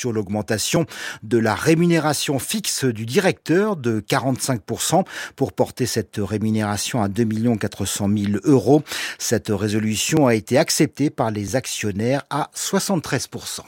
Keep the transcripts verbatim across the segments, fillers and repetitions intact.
sur l'augmentation de la rémunération fixe du directeur de quarante-cinq pour cent pour porter cette rémunération à deux millions quatre cent mille euros. Cette résolution a été acceptée par les actionnaires à soixante-treize pour cent.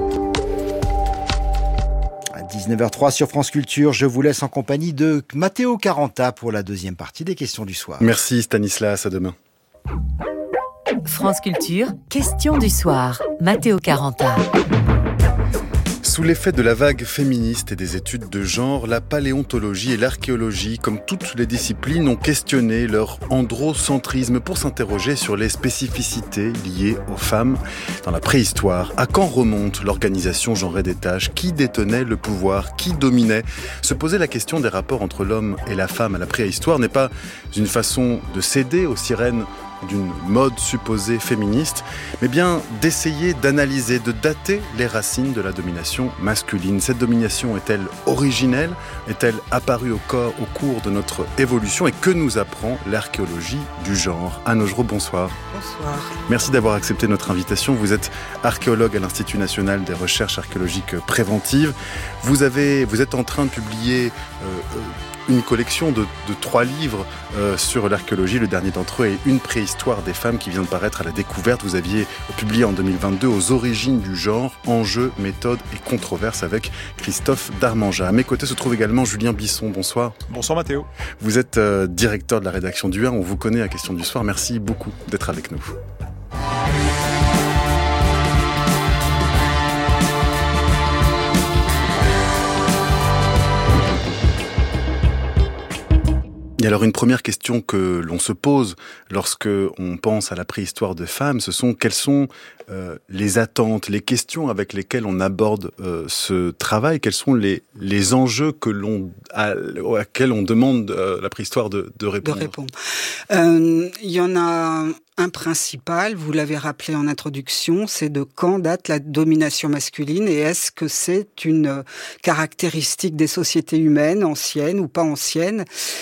À dix-neuf heures trois sur France Culture, je vous laisse en compagnie de Matteo Caranta pour la deuxième partie des questions du soir. Merci Stanislas, à demain. France Culture, questions du soir. Matteo Caranta. Sous l'effet de la vague féministe et des études de genre, la paléontologie et l'archéologie, comme toutes les disciplines, ont questionné leur androcentrisme pour s'interroger sur les spécificités liées aux femmes dans la préhistoire. À quand remonte l'organisation genrée des tâches? Qui détenait le pouvoir? Qui dominait? Se poser la question des rapports entre l'homme et la femme à la préhistoire n'est pas une façon de céder aux sirènes d'une mode supposée féministe, mais bien d'essayer d'analyser, de dater les racines de la domination masculine. Cette domination est-elle originelle? Est-elle apparue au, corps, au cours de notre évolution? Et que nous apprend l'archéologie du genre? Anne Augereau, bonsoir. Bonsoir. Merci d'avoir accepté notre invitation. Vous êtes archéologue à l'Institut national des recherches archéologiques préventives. Vous, avez, vous êtes en train de publier euh, une collection de, de trois livres euh, sur l'archéologie. Le dernier d'entre eux est Une préhistoire des femmes qui vient de paraître à la découverte. Vous aviez publié en deux mille vingt-deux Aux origines du genre, enjeux, méthodes et controverses avec Christophe Darmanjat. À mes côtés se trouve également Julien Bisson. Bonsoir. Bonsoir Mathéo. Vous êtes euh, directeur de la rédaction du un. On vous connaît à Question du Soir. Merci beaucoup d'être avec nous. Et alors une première question que l'on se pose lorsque on pense à la préhistoire de femmes, ce sont quelles sont euh, les attentes, les questions avec lesquelles on aborde euh, ce travail, quels sont les, les enjeux que l'on, à, auxquels on demande euh, la préhistoire de, de répondre. De répondre. Euh, il y en a un principal, vous l'avez rappelé en introduction, c'est de quand date la domination masculine et est-ce que c'est une caractéristique des sociétés humaines, anciennes ou pas anciennes.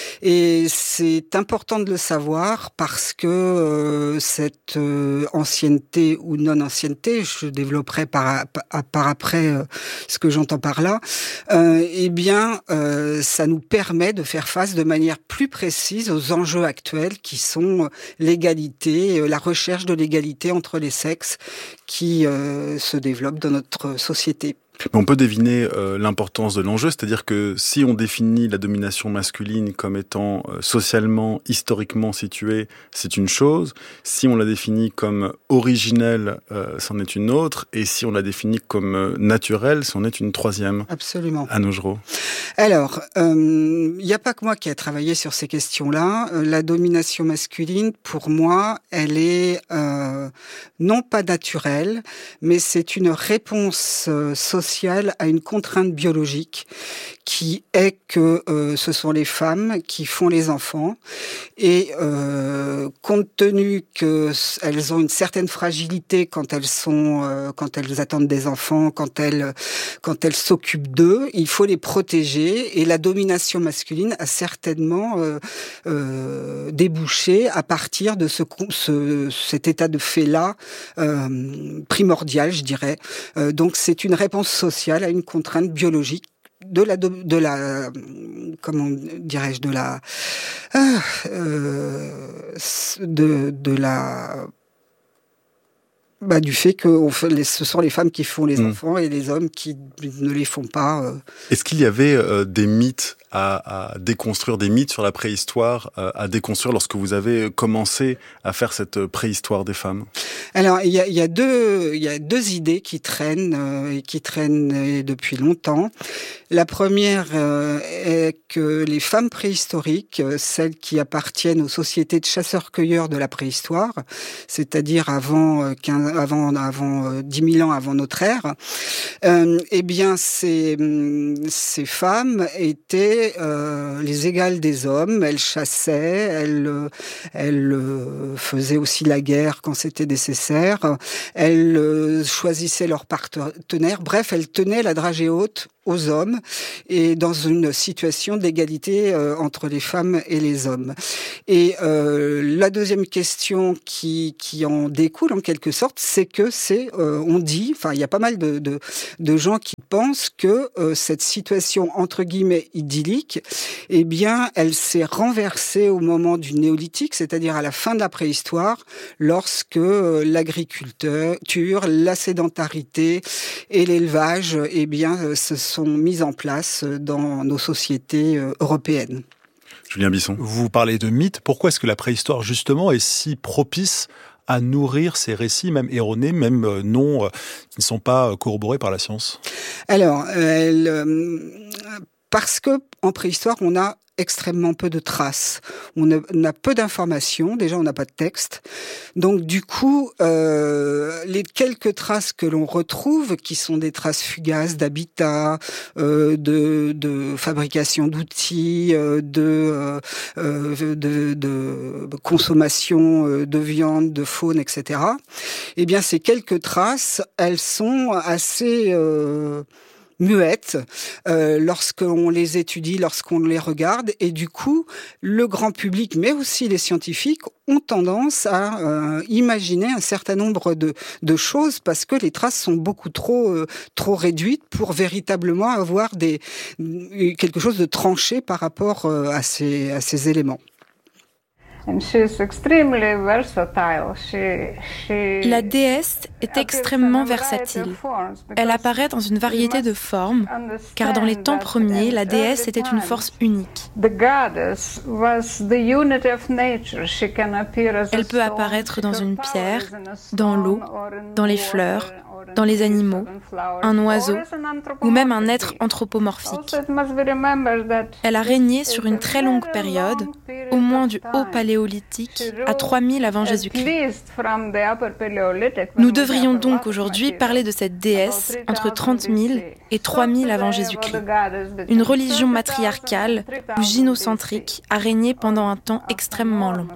Et c'est important de le savoir parce que euh, cette euh, ancienneté ou non-ancienneté, je développerai par, par après euh, ce que j'entends par là, euh, eh bien, euh, ça nous permet de faire face de manière plus précise aux enjeux actuels qui sont l'égalité, la recherche de l'égalité entre les sexes qui euh, se développe dans notre société. On peut deviner euh, l'importance de l'enjeu, c'est-à-dire que si on définit la domination masculine comme étant euh, socialement, historiquement située, c'est une chose. Si on la définit comme originelle, euh, c'en est une autre. Et si on la définit comme euh, naturelle, c'en est une troisième. Absolument. Anne Augereau. Alors, il euh, n'y a pas que moi qui ai travaillé sur ces questions-là. Euh, la domination masculine, pour moi, elle est euh, non pas naturelle, mais c'est une réponse euh, sociale à une contrainte biologique qui est que euh, ce sont les femmes qui font les enfants et euh, compte tenu qu'elles ont une certaine fragilité quand elles sont euh, quand elles attendent des enfants, quand elles quand elles s'occupent d'eux, il faut les protéger et la domination masculine a certainement euh, euh, débouché à partir de ce, ce cet état de fait-là euh, primordial, je dirais. Euh, donc c'est une réponse sociale à une contrainte biologique de la de la comment dirais-je de la euh, de de la bah, du fait que on fait les, ce sont les femmes qui font les mmh. enfants et les hommes qui ne les font pas. Euh. Est-ce qu'il y avait euh, des mythes à, à déconstruire, des mythes sur la préhistoire euh, à déconstruire lorsque vous avez commencé à faire cette préhistoire des femmes? Alors il y a, il y a deux il y a deux idées qui traînent euh, et qui traînent depuis longtemps. La première euh, est que les femmes préhistoriques, celles qui appartiennent aux sociétés de chasseurs-cueilleurs de la préhistoire, c'est-à-dire avant quinze avant avant euh, dix mille ans avant notre ère, euh, eh bien ces ces femmes étaient euh, les égales des hommes. Elles chassaient, elles elles euh, faisaient aussi la guerre quand c'était nécessaire. Elles euh, choisissaient leurs partenaires. Bref, elles tenaient la dragée haute aux hommes et dans une situation d'égalité euh, entre les femmes et les hommes. Et euh, la deuxième question qui qui en découle en quelque sorte, c'est que c'est euh, on dit, enfin il y a pas mal de de, de gens qui pense que euh, cette situation entre guillemets idyllique, eh bien, elle s'est renversée au moment du néolithique, c'est-à-dire à la fin de la préhistoire, lorsque euh, l'agriculture, la sédentarité et l'élevage, eh bien, euh, se sont mis en place dans nos sociétés euh, européennes. Julien Bisson. Vous parlez de mythes. Pourquoi est-ce que la préhistoire, justement, est si propice à nourrir ces récits, même erronés, même euh, non, euh, qui ne sont pas euh, corroborés par la science? Alors, elle, euh, parce que en préhistoire, on a extrêmement peu de traces. On a, on a peu d'informations. Déjà, on n'a pas de texte. Donc, du coup, euh, les quelques traces que l'on retrouve, qui sont des traces fugaces d'habitat, euh, de, de fabrication d'outils, euh, de, euh, de, de consommation de viande, de faune, et cetera. Eh bien, ces quelques traces, elles sont assez euh, muettes euh, lorsqu'on les étudie, lorsqu'on les regarde, et du coup, le grand public, mais aussi les scientifiques, ont tendance à euh, imaginer un certain nombre de, de choses parce que les traces sont beaucoup trop euh, trop réduites pour véritablement avoir des quelque chose de tranché par rapport euh, à ces à ces éléments. La déesse est extrêmement versatile. Elle apparaît dans une variété de formes, car dans les temps premiers, la déesse était une force unique. Elle peut apparaître dans une pierre, dans l'eau, dans les fleurs, dans les animaux, un oiseau ou même un être anthropomorphique. Elle a régné sur une très longue période, au moins du haut paléolithique à trois mille avant Jésus-Christ. Nous devrions donc aujourd'hui parler de cette déesse entre trente mille et trois mille avant Jésus-Christ. Une religion matriarcale ou gynocentrique a régné pendant un temps extrêmement long.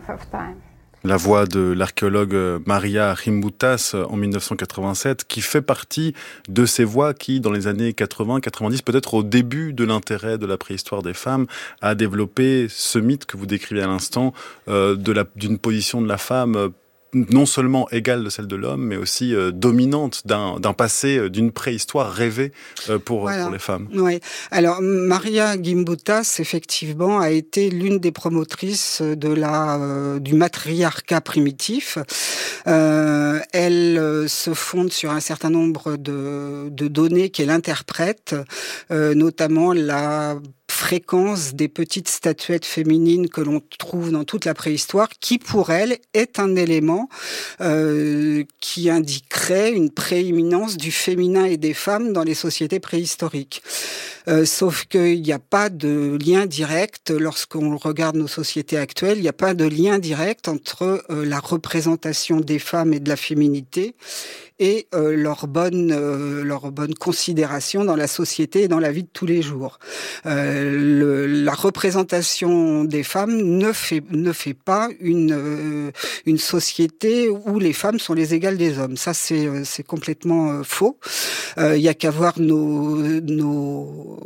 La voix de l'archéologue Maria Rimbutas en mille neuf cent quatre-vingt-sept, qui fait partie de ces voix qui, dans les années quatre-vingts quatre-vingt-dix, peut-être au début de l'intérêt de la préhistoire des femmes, a développé ce mythe que vous décrivez à l'instant, euh, de la, d'une position de la femme euh, non seulement égale de celle de l'homme, mais aussi euh, dominante d'un, d'un passé, euh, d'une préhistoire rêvée euh, pour, voilà. pour les femmes. Oui. Alors, Maria Gimbutas, effectivement, a été l'une des promotrices de la, euh, du matriarcat primitif. Euh, elle euh, se fonde sur un certain nombre de, de données qu'elle interprète, euh, notamment la fréquence des petites statuettes féminines que l'on trouve dans toute la préhistoire, qui pour elle est un élément euh, qui indiquerait une prééminence du féminin et des femmes dans les sociétés préhistoriques. Euh, sauf qu'il n'y a pas de lien direct, lorsqu'on regarde nos sociétés actuelles, il n'y a pas de lien direct entre euh, la représentation des femmes et de la féminité et euh, leur bonne euh, leur bonne considération dans la société et dans la vie de tous les jours. Euh, le, la représentation des femmes ne fait ne fait pas une euh, une société où les femmes sont les égales des hommes. Ça c'est c'est complètement euh, faux. Euh, il y a qu'à voir nos nos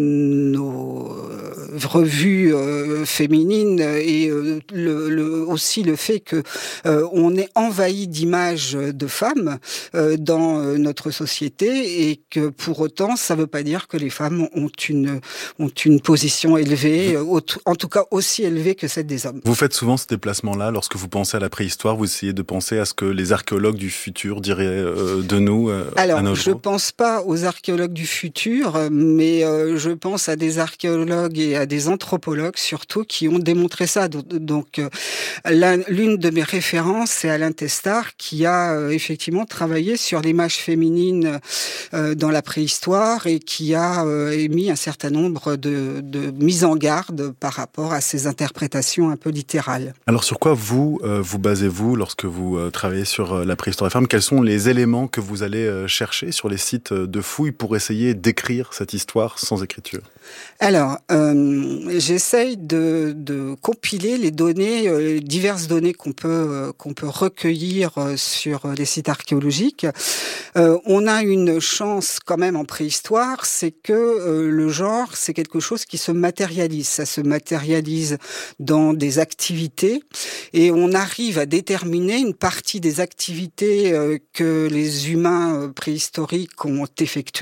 nos revues euh, féminines et euh, le, le aussi le fait que euh, on est envahi d'images de femmes dans notre société et que pour autant, ça ne veut pas dire que les femmes ont une, ont une position élevée, en tout cas aussi élevée que celle des hommes. Vous faites souvent ce déplacement-là lorsque vous pensez à la préhistoire, vous essayez de penser à ce que les archéologues du futur diraient euh, de nous euh, Alors, à nos je ne pense pas aux archéologues du futur, mais euh, je pense à des archéologues et à des anthropologues surtout qui ont démontré ça. Donc, euh, l'une de mes références, c'est Alain Testard qui a euh, effectivement travaillé sur l'image féminine euh, dans la préhistoire et qui a euh, émis un certain nombre de, de mises en garde par rapport à ces interprétations un peu littérales. Alors sur quoi vous euh, vous basez-vous lorsque vous euh, travaillez sur euh, la préhistoire des femmes? Quels sont les éléments que vous allez euh, chercher sur les sites de fouilles pour essayer d'écrire cette histoire sans écriture? Alors, euh, j'essaye de, de compiler les données, euh, diverses données qu'on peut euh, qu'on peut recueillir euh, sur les sites archéologiques. Euh, on a une chance quand même en préhistoire, c'est que euh, le genre, c'est quelque chose qui se matérialise. Ça se matérialise dans des activités et on arrive à déterminer une partie des activités euh, que les humains euh, préhistoriques ont effectuées.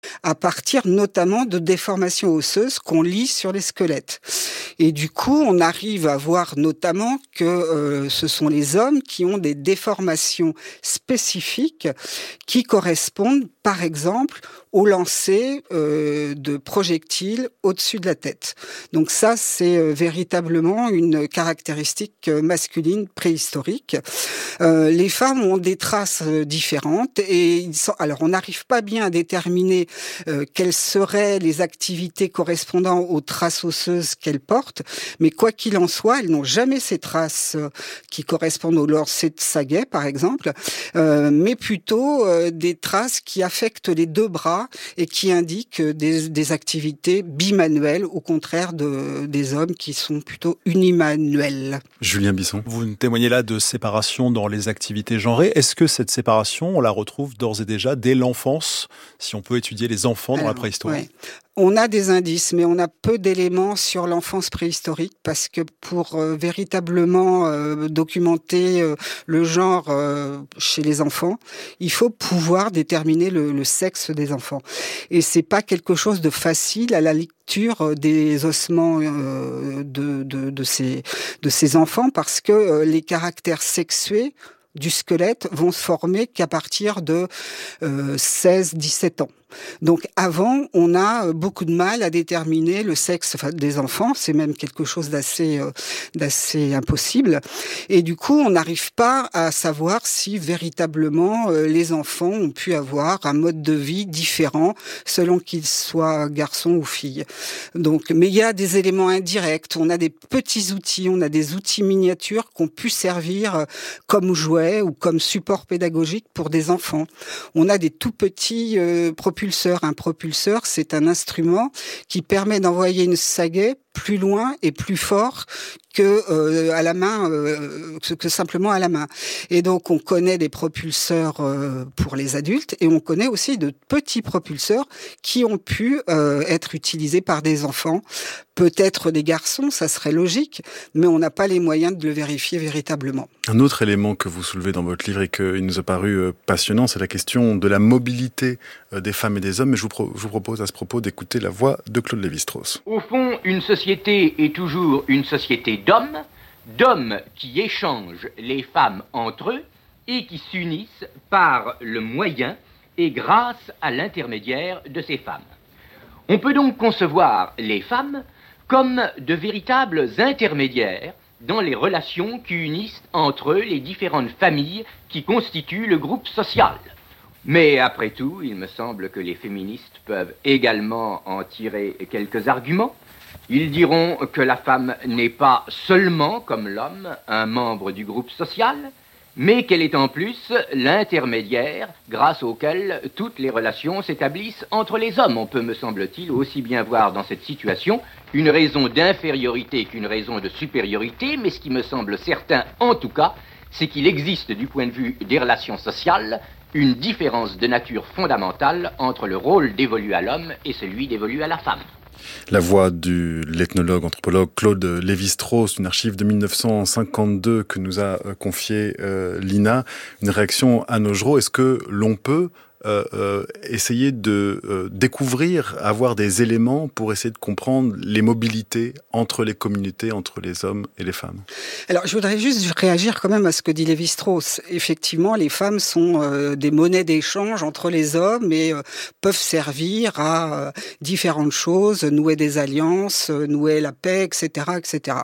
à partir notamment de déformations osseuses qu'on lit sur les squelettes. Et du coup, on arrive à voir notamment que euh, ce sont les hommes qui ont des déformations spécifiques qui correspondent, par exemple, au lancer euh, de projectiles au-dessus de la tête. Donc ça, c'est euh, véritablement une caractéristique euh, masculine préhistorique. Euh, les femmes ont des traces euh, différentes et ils sont, alors on n'arrive pas bien à déterminer euh, quelles seraient les activités correspondant aux traces osseuses qu'elles portent, mais quoi qu'il en soit, elles n'ont jamais ces traces euh, qui correspondent au lancer de Saguet, par exemple, euh, mais plutôt euh, des traces qui affectent les deux bras et qui indiquent des, des activités bimanuelles, au contraire de, des hommes qui sont plutôt unimanuels. Julien Bisson. Vous témoignez là de séparation dans les activités genrées. Est-ce que cette séparation, on la retrouve d'ores et déjà dès l'enfance, si on peut étudier les enfants dans Alors, la préhistoire? Ouais. On a des indices, mais on a peu d'éléments sur l'enfance préhistorique parce que pour euh, véritablement euh, documenter euh, le genre euh, chez les enfants, il faut pouvoir déterminer le, le sexe des enfants. Et c'est pas quelque chose de facile à la lecture des ossements euh, de, de, de, ces, de ces enfants parce que euh, les caractères sexués du squelette vont se former qu'à partir de euh, seize dix-sept ans. Donc avant, on a beaucoup de mal à déterminer le sexe des enfants, c'est même quelque chose d'assez euh, d'assez impossible. Et du coup, on n'arrive pas à savoir si véritablement euh, les enfants ont pu avoir un mode de vie différent selon qu'ils soient garçons ou filles. Donc, mais il y a des éléments indirects, on a des petits outils, on a des outils miniatures qui ont pu servir comme jouets ou comme support pédagogique pour des enfants. On a des tout petits euh, propulseurs. Un propulseur, c'est un instrument qui permet d'envoyer une Saguet plus loin et plus fort que euh, à la main, euh, que simplement à la main. Et donc on connaît des propulseurs euh, pour les adultes et on connaît aussi de petits propulseurs qui ont pu euh, être utilisés par des enfants, peut-être des garçons, ça serait logique, mais on n'a pas les moyens de le vérifier véritablement. Un autre élément que vous soulevez dans votre livre et qui nous a paru passionnant, c'est la question de la mobilité des femmes et des hommes. Mais je vous, pro- je vous propose à ce propos d'écouter la voix de Claude Lévi-Strauss. Au fond, une société est toujours une société d'hommes, d'hommes qui échangent les femmes entre eux et qui s'unissent par le moyen et grâce à l'intermédiaire de ces femmes. On peut donc concevoir les femmes comme de véritables intermédiaires dans les relations qui unissent entre eux les différentes familles qui constituent le groupe social. Mais après tout, il me semble que les féministes peuvent également en tirer quelques arguments. Ils diront que la femme n'est pas seulement, comme l'homme, un membre du groupe social, mais qu'elle est en plus l'intermédiaire grâce auquel toutes les relations s'établissent entre les hommes. On peut, me semble-t-il, aussi bien voir dans cette situation une raison d'infériorité qu'une raison de supériorité, mais ce qui me semble certain, en tout cas, c'est qu'il existe, du point de vue des relations sociales, une différence de nature fondamentale entre le rôle dévolu à l'homme et celui dévolu à la femme. La voix de l'ethnologue, anthropologue Claude Lévi-Strauss, une archive de mille neuf cent cinquante-deux que nous a confiée euh, Lina. Une réaction à Augereau. Est-ce que l'on peut euh, euh, essayer de euh, découvrir, avoir des éléments pour essayer de comprendre les mobilités entre les communautés, entre les hommes et les femmes? Alors, je voudrais juste réagir quand même à ce que dit Lévi-Strauss. Effectivement, les femmes sont euh, des monnaies d'échange entre les hommes et euh, peuvent servir à euh, différentes choses, nouer des alliances, nouer la paix, et cetera, et cetera.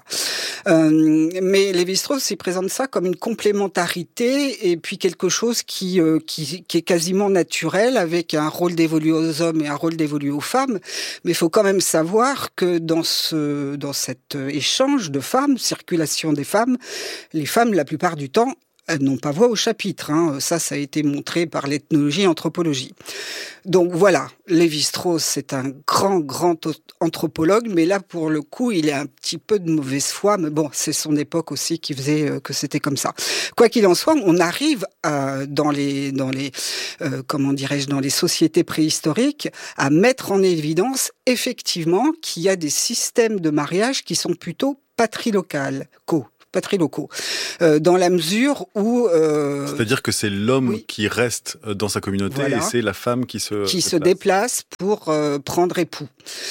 Euh, mais Lévi-Strauss, il présente ça comme une complémentarité et puis quelque chose qui, euh, qui, qui est quasiment naturel avec un rôle dévolu aux hommes et un rôle dévolu aux femmes. Mais il faut quand même savoir que dans ce, dans cet échange de femmes, circulation des femmes, les femmes, la plupart du temps, elles n'ont pas voix au chapitre. Hein. Ça, ça a été montré par l'ethnologie et l'anthropologie. Donc voilà, Lévi-Strauss, c'est un grand, grand anthropologue, mais là, pour le coup, il est un petit peu de mauvaise foi, mais bon, c'est son époque aussi qui faisait euh, que c'était comme ça. Quoi qu'il en soit, on arrive à, dans les, dans les, euh, comment dirais-je, dans les sociétés préhistoriques, à mettre en évidence, effectivement, qu'il y a des systèmes de mariage qui sont plutôt patrilocaux. patrilocaux, euh, dans la mesure où... Euh, C'est-à-dire que c'est l'homme oui. qui reste dans sa communauté voilà. et c'est la femme qui se qui déplace. se déplace pour euh, prendre époux.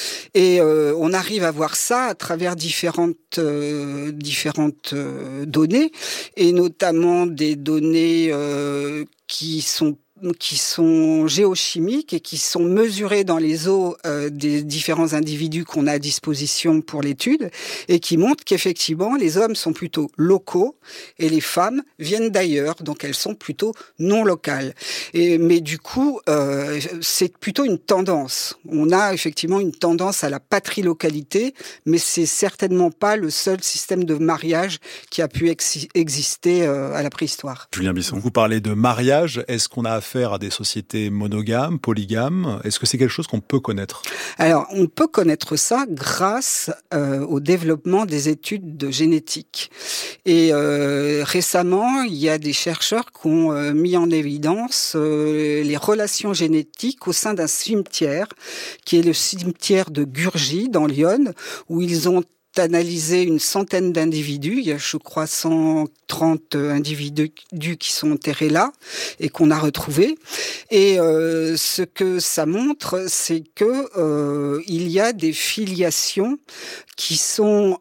Et euh, on arrive à voir ça à travers différentes euh, différentes euh, données, et notamment des données euh, qui sont qui sont géochimiques et qui sont mesurés dans les os euh, des différents individus qu'on a à disposition pour l'étude, et qui montrent qu'effectivement les hommes sont plutôt locaux et les femmes viennent d'ailleurs, donc elles sont plutôt non locales. Et, mais du coup, euh, c'est plutôt une tendance. On a effectivement une tendance à la patrilocalité, mais c'est certainement pas le seul système de mariage qui a pu ex- exister euh, à la préhistoire. Julien Bisson. Vous parlez de mariage, est-ce qu'on a affaire à des sociétés monogames, polygames? Est-ce que c'est quelque chose qu'on peut connaître? Alors, on peut connaître ça grâce euh, au développement des études de génétique. Et euh, récemment, il y a des chercheurs qui ont euh, mis en évidence euh, les relations génétiques au sein d'un cimetière, qui est le cimetière de Gurji, dans l'Yonne, où ils ont analysé une centaine d'individus. Il y a, je crois, cent trente individus qui sont enterrés là et qu'on a retrouvés. Et euh, ce que ça montre, c'est que euh, il y a des filiations qui sont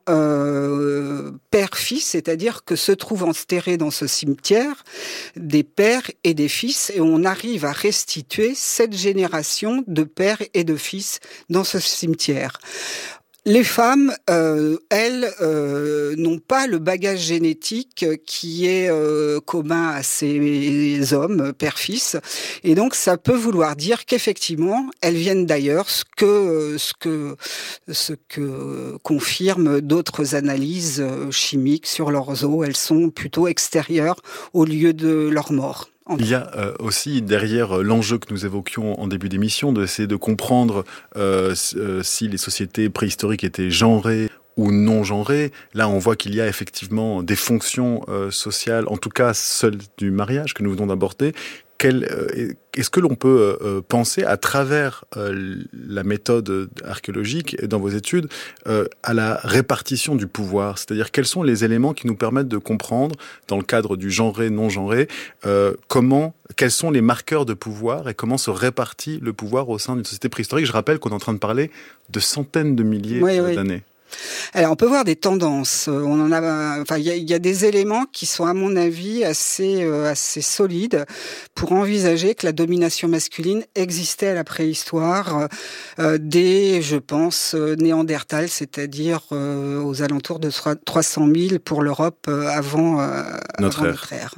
euh, père-fils, c'est-à-dire que se trouvent enterrés dans ce cimetière des pères et des fils, et on arrive à restituer cette génération de pères et de fils dans ce cimetière. Les femmes, euh, elles, euh, n'ont pas le bagage génétique qui est euh, commun à ces hommes, père-fils, et donc ça peut vouloir dire qu'effectivement, elles viennent d'ailleurs, ce que ce que ce que confirment d'autres analyses chimiques sur leurs os. Elles sont plutôt extérieures au lieu de leur mort. Il y a euh, aussi derrière l'enjeu que nous évoquions en début d'émission, d'essayer de comprendre euh, si les sociétés préhistoriques étaient genrées ou non genrées. Là, on voit qu'il y a effectivement des fonctions euh, sociales, en tout cas celles du mariage que nous venons d'aborder. Quel, euh, est-ce que l'on peut euh, penser à travers euh, la méthode archéologique dans vos études euh, à la répartition du pouvoir? C'est-à-dire quels sont les éléments qui nous permettent de comprendre, dans le cadre du genré, non genré, euh, comment, quels sont les marqueurs de pouvoir et comment se répartit le pouvoir au sein d'une société préhistorique? Je rappelle qu'on est en train de parler de centaines de milliers oui, oui. d'années. Alors, on peut voir des tendances. On en a, enfin, il y a, il y a des éléments qui sont, à mon avis, assez, euh, assez solides pour envisager que la domination masculine existait à la préhistoire, euh, dès, je pense, euh, Néandertal, c'est-à-dire euh, aux alentours de trois cent mille pour l'Europe euh, avant, euh, notre, avant ère. notre ère.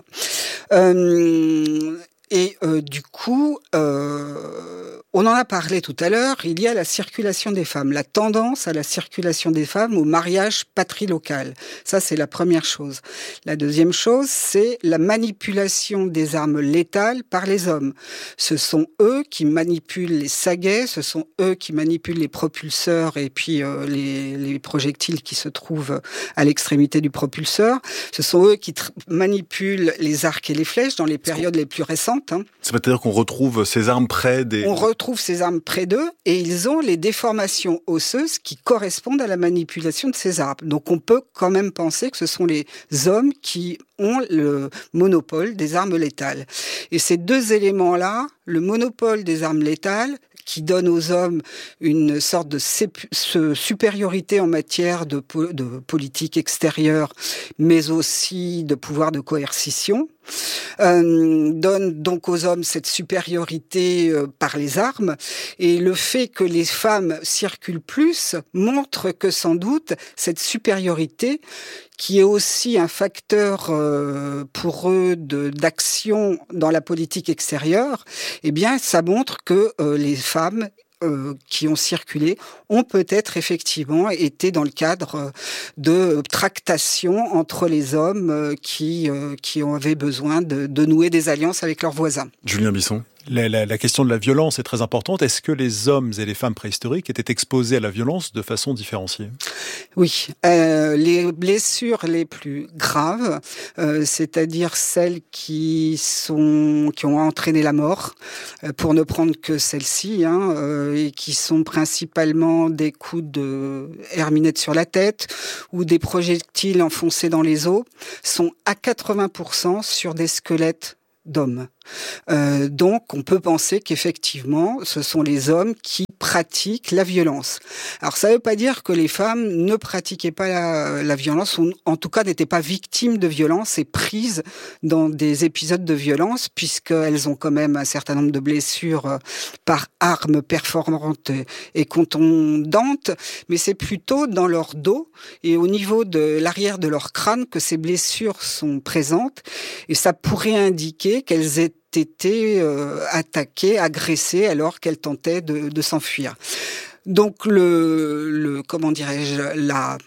Euh, Et euh, du coup, euh, on en a parlé tout à l'heure, il y a la circulation des femmes, la tendance à la circulation des femmes au mariage patrilocal. Ça, c'est la première chose. La deuxième chose, c'est la manipulation des armes létales par les hommes. Ce sont eux qui manipulent les saguets, ce sont eux qui manipulent les propulseurs et puis euh, les, les projectiles qui se trouvent à l'extrémité du propulseur. Ce sont eux qui tr- manipulent les arcs et les flèches dans les périodes les plus récentes. C'est-à-dire qu'on retrouve ces armes près des... On retrouve ces armes près d'eux et ils ont les déformations osseuses qui correspondent à la manipulation de ces armes. Donc on peut quand même penser que ce sont les hommes qui ont le monopole des armes létales. Et ces deux éléments-là, le monopole des armes létales, qui donne aux hommes une sorte de supériorité en matière de, po- de politique extérieure, mais aussi de pouvoir de coercition, euh, donne donc aux hommes cette supériorité euh, par les armes. Et le fait que les femmes circulent plus montre que sans doute cette supériorité, qui est aussi un facteur euh, pour eux de, d'action dans la politique extérieure, eh bien, ça montre que euh, les femmes euh, qui ont circulé ont peut-être effectivement été dans le cadre de tractations entre les hommes euh, qui, euh, qui avaient besoin de, de nouer des alliances avec leurs voisins. Julien Bisson. La, la, la question de la violence est très importante. Est-ce que les hommes et les femmes préhistoriques étaient exposés à la violence de façon différenciée ? Oui, euh, les blessures les plus graves, euh, c'est-à-dire celles qui sont qui ont entraîné la mort, euh, pour ne prendre que celles-ci, hein, euh, et qui sont principalement des coups de herminette sur la tête ou des projectiles enfoncés dans les os, sont à quatre-vingts pour cent sur des squelettes d'hommes. Euh, donc, on peut penser qu'effectivement, ce sont les hommes qui pratiquent la violence. Alors, ça ne veut pas dire que les femmes ne pratiquaient pas la, la violence, ou en tout cas n'étaient pas victimes de violence et prises dans des épisodes de violence, puisqu'elles ont quand même un certain nombre de blessures par armes perforantes et contondantes, mais c'est plutôt dans leur dos et au niveau de l'arrière de leur crâne que ces blessures sont présentes, et ça pourrait indiquer qu'elles étaient été euh, attaquées, agressées alors qu'elles tentaient de, de s'enfuir. Donc le, le comment dirais-je, la,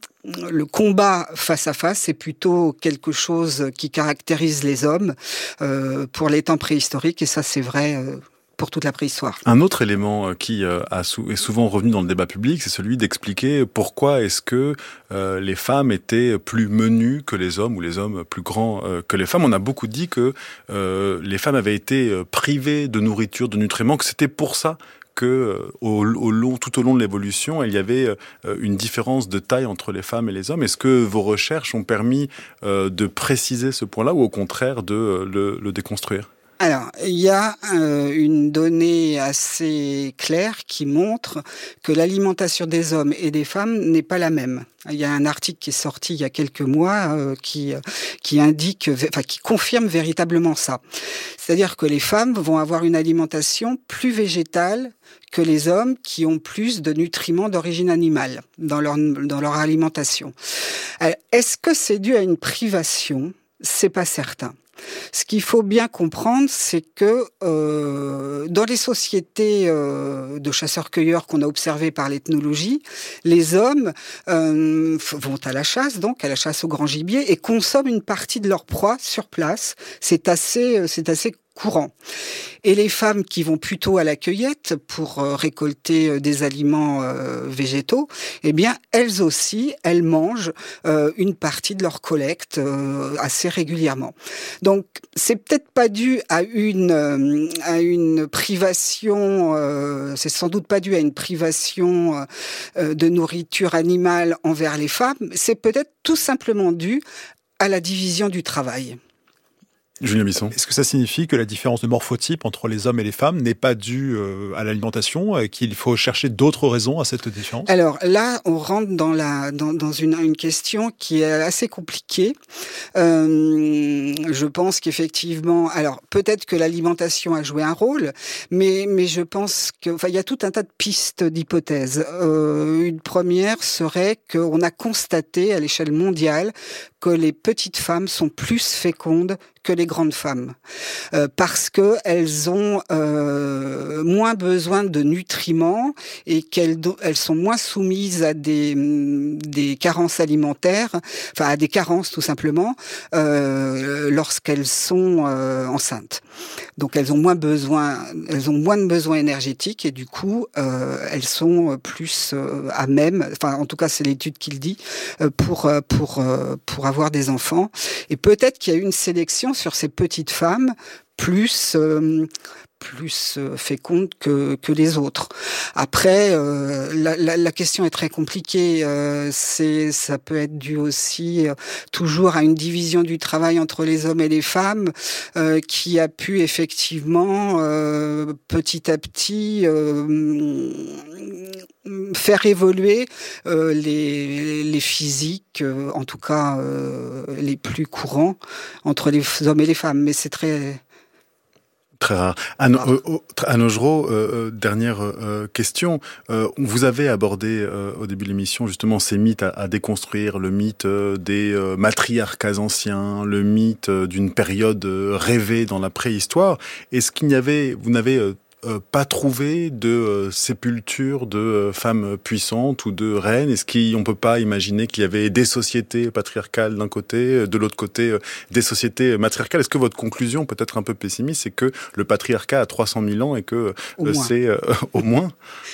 le combat face à face, c'est plutôt quelque chose qui caractérise les hommes euh, pour les temps préhistoriques, et ça c'est vrai euh, pour toute la préhistoire. Un autre élément qui euh, a sou- est souvent revenu dans le débat public, c'est celui d'expliquer pourquoi est-ce que euh, les femmes étaient plus menues que les hommes, ou les hommes plus grands euh, que les femmes. On a beaucoup dit que euh, les femmes avaient été privées de nourriture, de nutriments, que c'était pour ça que euh, au, au long, tout au long de l'évolution, il y avait euh, une différence de taille entre les femmes et les hommes. Est-ce que vos recherches ont permis euh, de préciser ce point-là, ou au contraire de euh, le, le déconstruire ? Alors, il y a euh, une donnée assez claire qui montre que l'alimentation des hommes et des femmes n'est pas la même. Il y a un article qui est sorti il y a quelques mois euh, qui qui indique, enfin qui confirme véritablement ça. C'est-à-dire que les femmes vont avoir une alimentation plus végétale que les hommes, qui ont plus de nutriments d'origine animale dans leur dans leur alimentation. Alors, est-ce que c'est dû à une privation ? C'est pas certain. Ce qu'il faut bien comprendre, c'est que euh, dans les sociétés euh, de chasseurs-cueilleurs qu'on a observées par l'ethnologie, les hommes euh, vont à la chasse, donc à la chasse au grand gibier, et consomment une partie de leur proie sur place. C'est assez, c'est assez courant. Et les femmes qui vont plutôt à la cueillette pour euh, récolter euh, des aliments euh, végétaux, eh bien, elles aussi, elles mangent euh, une partie de leur collecte euh, assez régulièrement. Donc, c'est peut-être pas dû à une euh, à une privation, euh, c'est sans doute pas dû à une privation euh, de nourriture animale envers les femmes, c'est peut-être tout simplement dû à la division du travail. Julien Bisson. Est-ce que ça signifie que la différence de morphotype entre les hommes et les femmes n'est pas due euh, à l'alimentation, et qu'il faut chercher d'autres raisons à cette différence ? Alors là, on rentre dans la dans, dans une, une question qui est assez compliquée. Euh, je pense qu'effectivement, alors peut-être que l'alimentation a joué un rôle, mais mais je pense que, enfin, il y a tout un tas de pistes, d'hypothèses. Euh, une première serait qu'on a constaté à l'échelle mondiale que les petites femmes sont plus fécondes que les grandes femmes, euh, parce que elles ont euh, moins besoin de nutriments et qu'elles elles sont moins soumises à des des carences alimentaires, enfin à des carences tout simplement, euh, lorsqu'elles sont euh, enceintes. Donc elles ont moins besoin, elles ont moins de besoins énergétiques, et du coup euh, elles sont plus euh, à même, enfin en tout cas c'est l'étude qui le dit, euh, pour pour euh, pour avoir des enfants. Et peut-être qu'il y a eu une sélection sur ces petites femmes plus euh, plus fécondes que que les autres. Après, euh, la, la, la question est très compliquée. Euh, c'est ça peut être dû aussi euh, toujours à une division du travail entre les hommes et les femmes, euh, qui a pu effectivement euh, petit à petit euh, faire évoluer euh, les les physiques, euh, en tout cas euh, les plus courants entre les hommes et les femmes. Mais c'est très Très rare. Anne, euh, Anne Augereau, euh, dernière euh, question. Euh, vous avez abordé euh, au début de l'émission justement ces mythes à, à déconstruire, le mythe euh, des euh, matriarcats anciens, le mythe euh, d'une période euh, rêvée dans la préhistoire. Est-ce qu'il n'y avait, vous n'avez euh, euh, pas trouvé de euh, sépulture de euh, femmes puissantes ou de reines? Est-ce qu'on ne peut pas imaginer qu'il y avait des sociétés patriarcales d'un côté, de l'autre côté euh, des sociétés matriarcales? Est-ce que votre conclusion, peut-être un peu pessimiste, c'est que le patriarcat a trois cent mille ans et que euh, c'est euh, au moins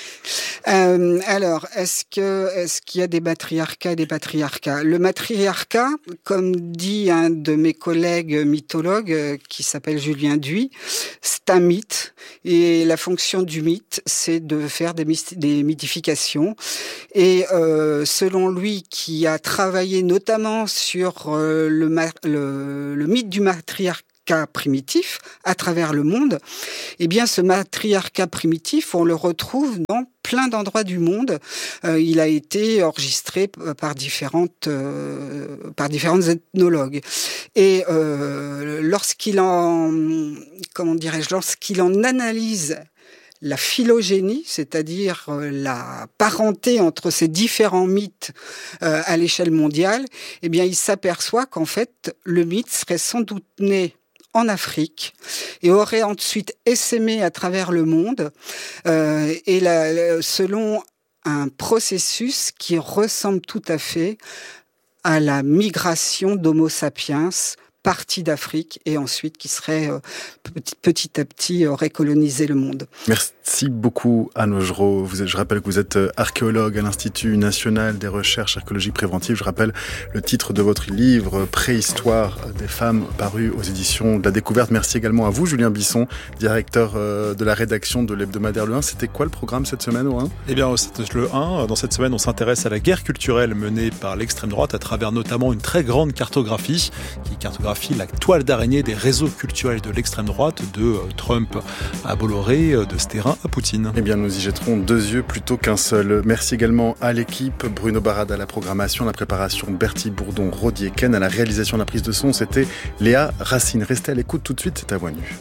euh, Alors, est-ce que est-ce qu'il y a des matriarcats et des patriarcats? Le matriarcat, comme dit un de mes collègues mythologues euh, qui s'appelle Julien Duy, c'est un mythe. Et la fonction du mythe, c'est de faire des, myst- des mythifications. Et euh, selon lui, qui a travaillé notamment sur euh, le, ma- le, le mythe du matriarcat primitif à travers le monde, eh bien ce matriarcat primitif, on le retrouve dans plein d'endroits du monde. Euh, il a été enregistré par différentes euh, par différentes ethnologues. Et euh, lorsqu'il en comment dirais-je, lorsqu'il en analyse la phylogénie, c'est-à-dire euh, la parenté entre ces différents mythes euh, à l'échelle mondiale, eh bien il s'aperçoit qu'en fait le mythe serait sans doute né en Afrique et aurait ensuite essaimé à travers le monde euh, et la, selon un processus qui ressemble tout à fait à la migration d'Homo sapiens parti d'Afrique et ensuite qui serait euh, petit, petit à petit aurait colonisé le monde. Merci beaucoup Anne Augereau. Vous êtes, je rappelle que vous êtes archéologue à l'Institut national des recherches archéologiques préventives. Je rappelle le titre de votre livre Préhistoire des femmes, paru aux éditions de la Découverte. Merci également à vous Julien Bisson, directeur de la rédaction de l'hebdomadaire Le un. C'était quoi le programme cette semaine au un? Eh bien, Le un, dans cette semaine, on s'intéresse à la guerre culturelle menée par l'extrême droite à travers notamment une très grande cartographie qui cartographie la toile d'araignée des réseaux culturels de l'extrême droite, de Trump à Bolloré, de Sterrin à Poutine. Eh bien, nous y jetterons deux yeux plutôt qu'un seul. Merci également à l'équipe, Bruno Barad à la programmation, à la préparation, Bertie Bourdon, Rodier Ken, à la réalisation, la prise de son, c'était Léa Racine. Restez à l'écoute tout de suite, c'est à Voix Nue.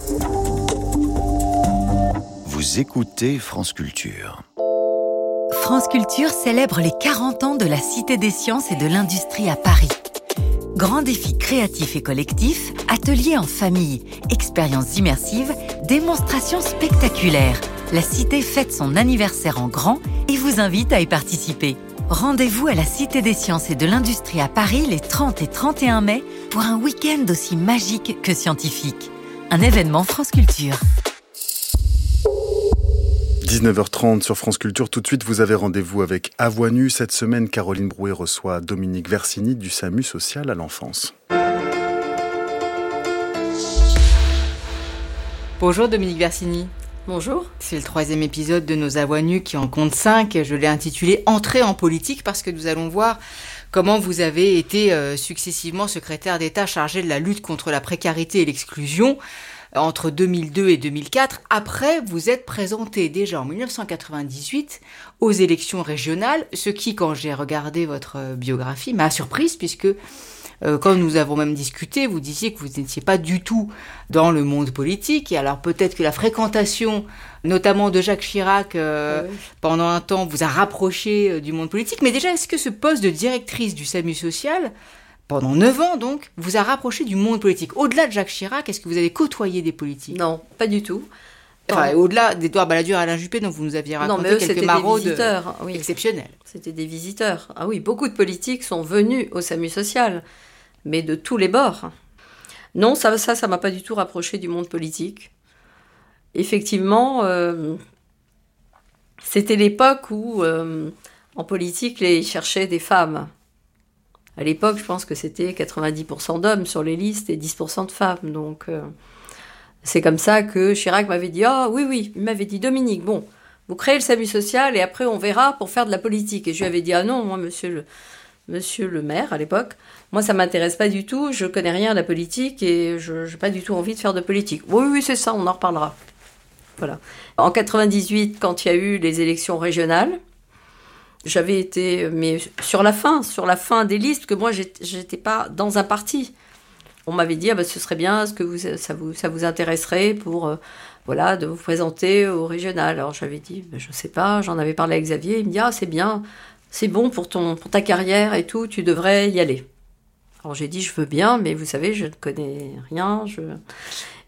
Vous écoutez France Culture. France Culture célèbre les quarante ans de la Cité des Sciences et de l'Industrie à Paris. Grands défis créatifs et collectifs, ateliers en famille, expériences immersives, démonstrations spectaculaires. La Cité fête son anniversaire en grand et vous invite à y participer. Rendez-vous à la Cité des Sciences et de l'Industrie à Paris les trente et trente et un mai pour un week-end aussi magique que scientifique. Un événement France Culture. dix-neuf heures trente sur France Culture. Tout de suite, vous avez rendez-vous avec À Voix Nue. Cette semaine, Caroline Brouet reçoit Dominique Versini du SAMU social à l'enfance. Bonjour Dominique Versini. Bonjour. C'est le troisième épisode de nos À Voix Nue qui en compte cinq. Je l'ai intitulé « Entrée en politique » parce que nous allons voir comment vous avez été euh, successivement secrétaire d'État chargé de la lutte contre la précarité et l'exclusion entre deux mille deux et deux mille quatre. Après, vous êtes présenté déjà en dix-neuf cent quatre-vingt-dix-huit aux élections régionales, ce qui, quand j'ai regardé votre biographie, m'a surprise puisque euh, quand nous avons même discuté, vous disiez que vous n'étiez pas du tout dans le monde politique. Et alors peut-être que la fréquentation, notamment de Jacques Chirac, euh, oui. pendant un temps, vous a rapproché euh, du monde politique. Mais déjà, est-ce que ce poste de directrice du SAMU social, pendant neuf ans, donc, vous a rapproché du monde politique? Au-delà de Jacques Chirac, est-ce que vous avez côtoyé des politiques? Non, pas du tout. Enfin, au-delà d'Édouard Balladur et Alain Juppé, dont vous nous aviez raconté non, mais eux, quelques maraudes des visiteurs, oui. exceptionnelles. C'était des visiteurs. Ah oui, beaucoup de politiques sont venus au SAMU social, mais de tous les bords. Non, ça, ça, ça m'a pas du tout rapproché du monde politique. Effectivement, euh, c'était l'époque où, euh, en politique, les cherchaient des femmes. À l'époque, je pense que c'était quatre-vingt-dix pour cent d'hommes sur les listes et dix pour cent de femmes. Donc, euh, c'est comme ça que Chirac m'avait dit « Ah oui, oui », il m'avait dit « Dominique, bon, vous créez le SAMU social et après on verra pour faire de la politique. » Et je lui avais dit « Ah non, moi, monsieur le, monsieur le maire, à l'époque, moi, ça m'intéresse pas du tout, je connais rien à la politique et je n'ai pas du tout envie de faire de politique. » Oui, oui, c'est ça, on en reparlera. Voilà. En quatre-vingt-dix-huit, quand il y a eu les élections régionales, j'avais été, mais sur la fin, sur la fin des listes, que moi, j'étais pas dans un parti. On m'avait dit, ah ben, ce serait bien, est-ce que vous, ça, vous, ça vous intéresserait pour, euh, voilà, de vous présenter au régional. Alors j'avais dit, ben, je sais pas, j'en avais parlé à Xavier, il me dit, ah c'est bien, c'est bon pour, ton, pour ta carrière et tout, tu devrais y aller. Alors j'ai dit, je veux bien, mais vous savez, je ne connais rien, je...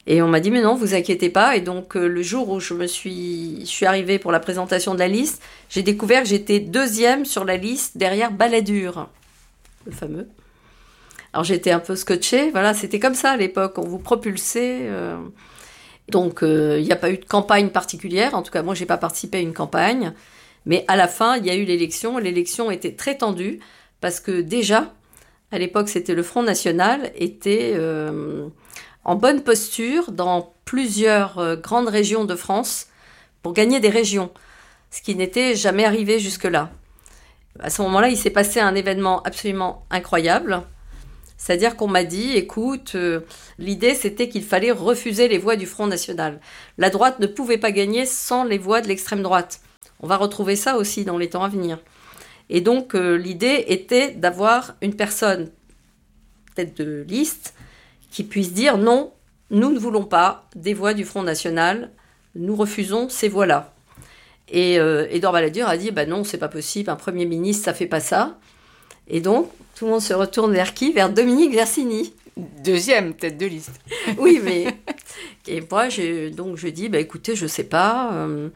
Et on m'a dit, mais non, vous inquiétez pas. Et donc, euh, le jour où je me suis, je suis arrivée pour la présentation de la liste, j'ai découvert que j'étais deuxième sur la liste derrière Balladur, le fameux. Alors, j'étais un peu scotchée. Voilà, c'était comme ça à l'époque. On vous propulsait. Euh... Donc, il euh, n'y a pas eu de campagne particulière. En tout cas, moi, je n'ai pas participé à une campagne. Mais à la fin, il y a eu l'élection. L'élection était très tendue parce que déjà, à l'époque, c'était le Front National, était... Euh... en bonne posture dans plusieurs euh, grandes régions de France pour gagner des régions, ce qui n'était jamais arrivé jusque-là. À ce moment-là, il s'est passé un événement absolument incroyable, c'est-à-dire qu'on m'a dit, écoute, euh, l'idée c'était qu'il fallait refuser les voix du Front National. La droite ne pouvait pas gagner sans les voix de l'extrême droite. On va retrouver ça aussi dans les temps à venir. Et donc, euh, l'idée était d'avoir une personne, tête de liste, qui puisse dire non, nous ne voulons pas des voix du Front National, nous refusons ces voix-là. Et euh, Édouard Balladur a dit bah non, c'est pas possible, un Premier ministre, ça fait pas ça. Et donc, tout le monde se retourne vers qui ? Vers Dominique Versigny. Deuxième tête de liste. Oui, mais. Et moi, j'ai... donc je dis bah écoutez, je sais pas. Euh...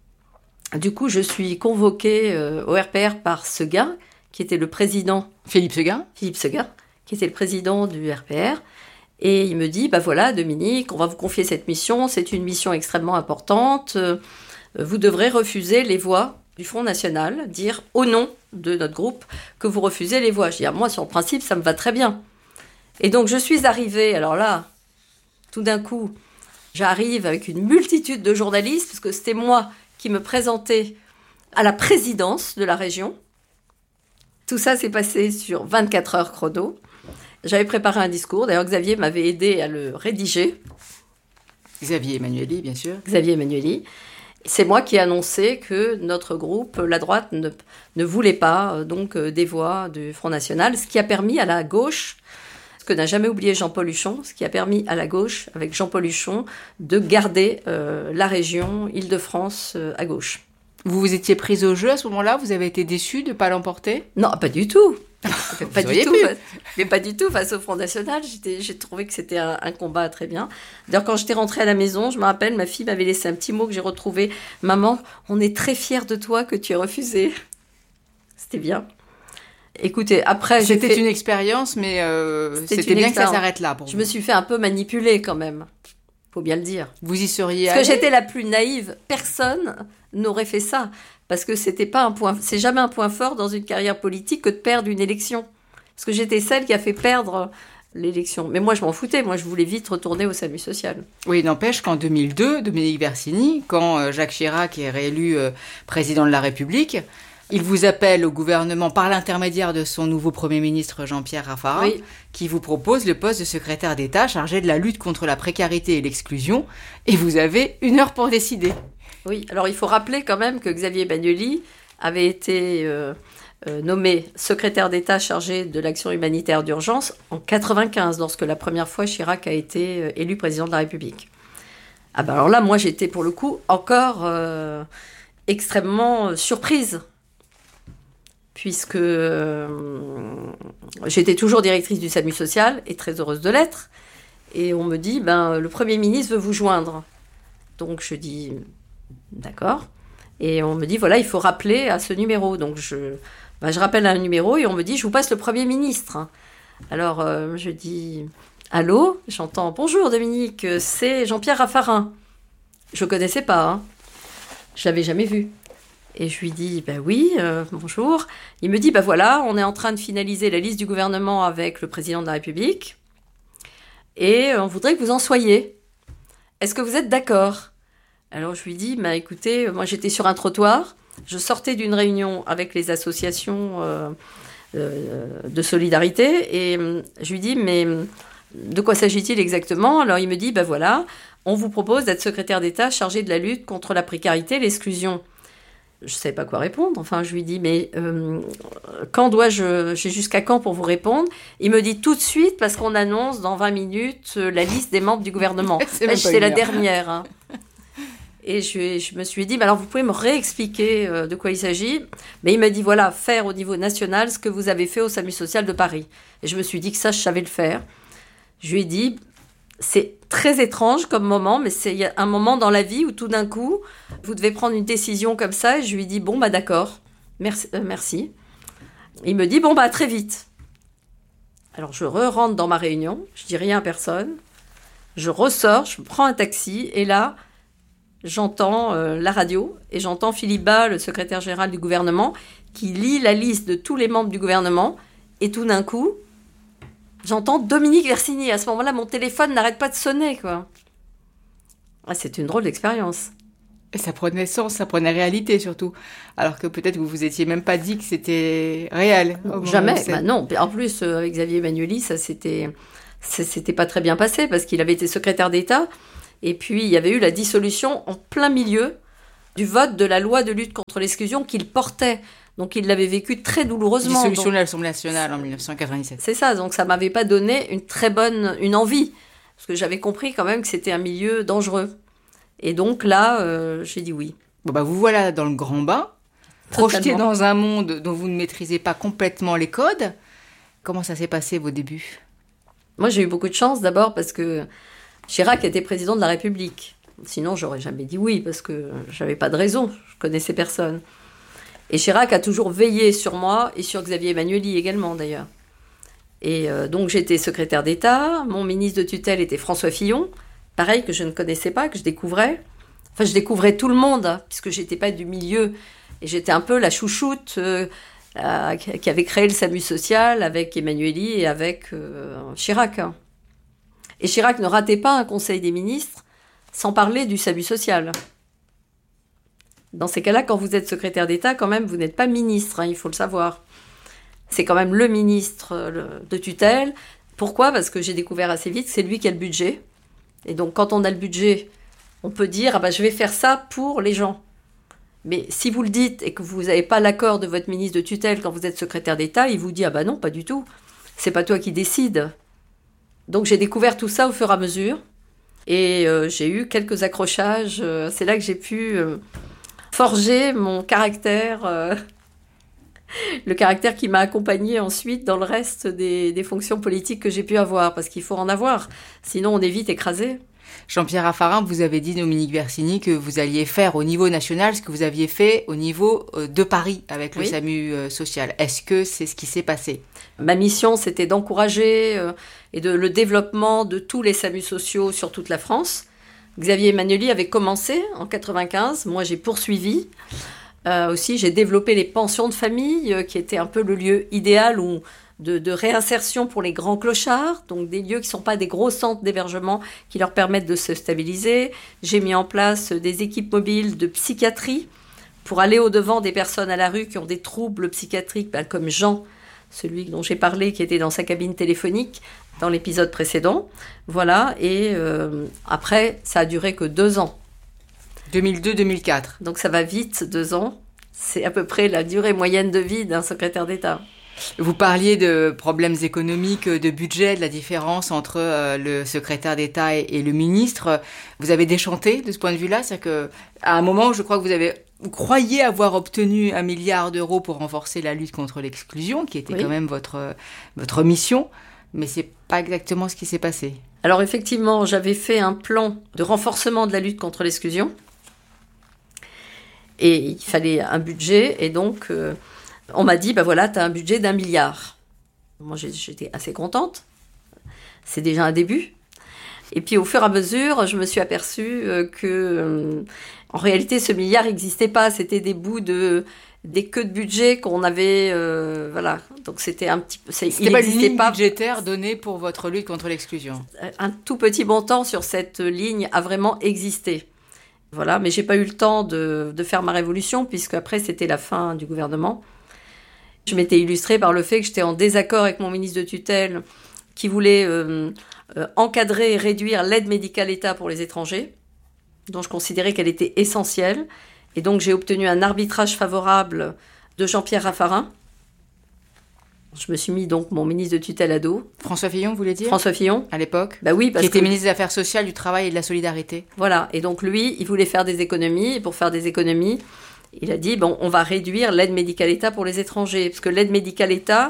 Du coup, je suis convoquée euh, au R P R par Seguin, qui était le président. Philippe Seguin. Philippe Seguin, qui était le président du R P R. Et il me dit, bah voilà, Dominique, on va vous confier cette mission, c'est une mission extrêmement importante, euh, vous devrez refuser les voix du Front National, dire au nom de notre groupe que vous refusez les voix. Je dis, ah, moi, sur le principe, ça me va très bien. Et donc, je suis arrivée, alors là, tout d'un coup, j'arrive avec une multitude de journalistes, parce que c'était moi qui me présentais à la présidence de la région. Tout ça s'est passé sur vingt-quatre heures chrono. J'avais préparé un discours. D'ailleurs, Xavier m'avait aidé à le rédiger. Xavier Emmanuelli, bien sûr. Xavier Emmanuelli. C'est moi qui ai annoncé que notre groupe, la droite, ne, ne voulait pas donc des voix du Front National, ce qui a permis à la gauche, ce que n'a jamais oublié Jean-Paul Huchon, ce qui a permis à la gauche, avec Jean-Paul Huchon, de garder euh, la région Île-de-France euh, à gauche. Vous vous étiez prise au jeu à ce moment-là ? Vous avez été déçue de ne pas l'emporter ? Non, pas du tout. pas du tout, mais pas du tout face au Front National. J'étais, j'ai trouvé que c'était un, un combat très bien. D'ailleurs, quand j'étais rentrée à la maison, je me rappelle, ma fille m'avait laissé un petit mot que j'ai retrouvé. Maman, on est très fiers de toi que tu aies refusé. C'était bien. Écoutez, après, c'était j'ai fait... une expérience, mais euh, c'était, c'était bien expérience. Que ça s'arrête là pour je vous. Me suis fait un peu manipuler quand même. Faut bien le dire. Vous y seriez Parce allée ? que j'étais la plus naïve. Personne n'aurait fait ça. Parce que c'était pas un point, c'est jamais un point fort dans une carrière politique que de perdre une élection. Parce que j'étais celle qui a fait perdre l'élection. Mais moi, je m'en foutais. Moi, je voulais vite retourner au SAMU social. Oui, n'empêche qu'en deux mille deux, Dominique Versigny, quand Jacques Chirac est réélu président de la République, il vous appelle au gouvernement par l'intermédiaire de son nouveau Premier ministre Jean-Pierre Raffarin, oui. qui vous propose le poste de secrétaire d'État chargé de la lutte contre la précarité et l'exclusion. Et vous avez une heure pour décider. Oui, alors il faut rappeler quand même que Xavier Emmanuelli avait été euh, euh, nommé secrétaire d'État chargé de l'action humanitaire d'urgence en quatre-vingt-quinze, lorsque la première fois Chirac a été euh, élu président de la République. Ah ben alors là, moi j'étais pour le coup encore euh, extrêmement euh, surprise, puisque euh, j'étais toujours directrice du SAMU social et très heureuse de l'être. Et on me dit, ben le Premier ministre veut vous joindre. Donc je dis... D'accord. Et on me dit, voilà, il faut rappeler à ce numéro. Donc, je, bah, je rappelle un numéro et on me dit, je vous passe le Premier ministre. Alors, euh, je dis, allô ? J'entends, bonjour Dominique, c'est Jean-Pierre Raffarin. Je ne connaissais pas, hein. Je ne l'avais jamais vu. Et je lui dis, ben bah oui, euh, bonjour. Il me dit, ben bah voilà, on est en train de finaliser la liste du gouvernement avec le président de la République. Et on voudrait que vous en soyez. Est-ce que vous êtes d'accord ? Alors je lui dis, bah, écoutez, moi j'étais sur un trottoir, je sortais d'une réunion avec les associations euh, euh, de solidarité et euh, je lui dis, mais de quoi s'agit-il exactement ? Alors il me dit, ben bah, voilà, on vous propose d'être secrétaire d'État chargé de la lutte contre la précarité et l'exclusion. Je ne savais pas quoi répondre, enfin je lui dis, mais euh, quand dois-je, j'ai jusqu'à quand pour vous répondre ? Il me dit tout de suite, parce qu'on annonce dans vingt minutes la liste des membres du gouvernement. Là, c'est la dernière, hein. Et je, je me suis dit, bah alors vous pouvez me réexpliquer euh, de quoi il s'agit. Mais il m'a dit, voilà, faire au niveau national ce que vous avez fait au SAMU social de Paris. Et je me suis dit que ça, je savais le faire. Je lui ai dit, C'est très étrange comme moment, mais c'est un moment dans la vie où tout d'un coup, vous devez prendre une décision comme ça. Et je lui dis, bon, bah d'accord, merci. Euh, merci. Il me dit, bon, bah très vite. Alors je re-rentre dans ma réunion, je dis rien à personne. Je ressors, je prends un taxi, et là, j'entends euh, la radio, et j'entends Philippe Bas, le secrétaire général du gouvernement, qui lit la liste de tous les membres du gouvernement, et tout d'un coup, j'entends Dominique Versigny. À ce moment-là, mon téléphone n'arrête pas de sonner, quoi. Ah, c'est une drôle d'expérience. Et ça prenait sens, ça prenait réalité surtout. Alors que peut-être vous vous étiez même pas dit que c'était réel. Jamais, bah non. En plus, euh, avec Xavier Emmanueli, ça c'était, ça, c'était pas très bien passé parce qu'il avait été secrétaire d'État. Et puis, il y avait eu la dissolution en plein milieu du vote de la loi de lutte contre l'exclusion qu'il portait. Donc, il l'avait vécu très douloureusement. Dissolution donc, de l'Assemblée nationale en dix-neuf cent quatre-vingt-dix-sept. C'est ça, donc ça m'avait pas donné une très bonne, une envie. Parce que j'avais compris quand même que c'était un milieu dangereux. Et donc là, euh, j'ai dit oui. Bon bah vous voilà dans le grand bain, projeté dans un monde dont vous ne maîtrisez pas complètement les codes. Comment ça s'est passé vos débuts ? Moi, j'ai eu beaucoup de chance d'abord parce que Chirac était président de la République. Sinon, j'aurais jamais dit oui parce que j'avais pas de raison. Je connaissais personne. Et Chirac a toujours veillé sur moi et sur Xavier Emmanueli également d'ailleurs. Et euh, donc j'étais secrétaire d'État. Mon ministre de tutelle était François Fillon. Pareil, que je ne connaissais pas, que je découvrais. Enfin, je découvrais tout le monde, hein, puisque je n'étais pas du milieu. Et j'étais un peu la chouchoute euh, euh, qui avait créé le SAMU social avec Emmanueli et avec euh, Chirac. Et Chirac ne ratait pas un conseil des ministres sans parler du SAMU social. Dans ces cas-là, quand vous êtes secrétaire d'État, quand même, vous n'êtes pas ministre, hein, il faut le savoir. C'est quand même le ministre de tutelle. Pourquoi ? Parce que j'ai découvert assez vite que c'est lui qui a le budget. Et donc, quand on a le budget, on peut dire ah bah, « je vais faire ça pour les gens ». Mais si vous le dites et que vous n'avez pas l'accord de votre ministre de tutelle quand vous êtes secrétaire d'État, il vous dit « ah bah non, pas du tout, c'est pas toi qui décides ». Donc, j'ai découvert tout ça au fur et à mesure. Et euh, j'ai eu quelques accrochages. Euh, c'est là que j'ai pu euh, forger mon caractère, euh, le caractère qui m'a accompagné ensuite dans le reste des, des fonctions politiques que j'ai pu avoir, parce qu'il faut en avoir, sinon on est vite écrasé. Jean-Pierre Raffarin, vous avez dit, Dominique Versigny, que vous alliez faire au niveau national ce que vous aviez fait au niveau de Paris avec le oui. SAMU social. Est-ce que c'est ce qui s'est passé ? Ma mission, c'était d'encourager euh, et de, le développement de tous les SAMU sociaux sur toute la France. Xavier Emmanueli avait commencé en quatre-vingt-quinze, moi j'ai poursuivi. Euh, aussi, j'ai développé les pensions de famille, euh, qui étaient un peu le lieu idéal où, de, de réinsertion pour les grands clochards, donc des lieux qui ne sont pas des gros centres d'hébergement qui leur permettent de se stabiliser. J'ai mis en place des équipes mobiles de psychiatrie pour aller au-devant des personnes à la rue qui ont des troubles psychiatriques, ben, comme Jean, celui dont j'ai parlé, qui était dans sa cabine téléphonique dans l'épisode précédent. Voilà, et euh, après, ça a duré que deux ans. deux mille deux deux mille quatre. Donc ça va vite, deux ans. C'est à peu près la durée moyenne de vie d'un secrétaire d'État. Vous parliez de problèmes économiques, de budget, de la différence entre euh, le secrétaire d'État et, et le ministre. Vous avez déchanté de ce point de vue-là ? C'est-à-dire qu'à un moment, je crois que vous avez... Vous croyez avoir obtenu un milliard d'euros pour renforcer la lutte contre l'exclusion, qui était oui. quand même votre, votre mission, mais c'est pas exactement ce qui s'est passé. Alors effectivement, j'avais fait un plan de renforcement de la lutte contre l'exclusion, et il fallait un budget, et donc euh, on m'a dit, ben bah voilà, tu as un budget d'un milliard. Moi, j'étais assez contente. C'est déjà un début. Et puis, au fur et à mesure, je me suis aperçue euh, que, euh, en réalité, ce milliard n'existait pas. C'était des bouts de, des queues de budget qu'on avait, euh, voilà. Donc, c'était un petit peu... C'était pas une ligne pas... budgétaire donnée pour votre lutte contre l'exclusion. Un tout petit montant sur cette ligne a vraiment existé. Voilà, mais j'ai pas eu le temps de, de faire ma révolution, puisque après c'était la fin du gouvernement. Je m'étais illustrée par le fait que j'étais en désaccord avec mon ministre de tutelle, qui voulait euh, euh, encadrer et réduire l'aide médicale État pour les étrangers, dont je considérais qu'elle était essentielle. Et donc j'ai obtenu un arbitrage favorable de Jean-Pierre Raffarin. Je me suis mis donc mon ministre de tutelle à dos. François Fillon, vous voulez dire ? François Fillon. À l'époque ? Bah oui, parce qui était que... ministre des Affaires sociales, du Travail et de la Solidarité. Voilà, et donc lui, il voulait faire des économies, et pour faire des économies, il a dit, bon, on va réduire l'aide médicale État pour les étrangers, parce que l'aide médicale État,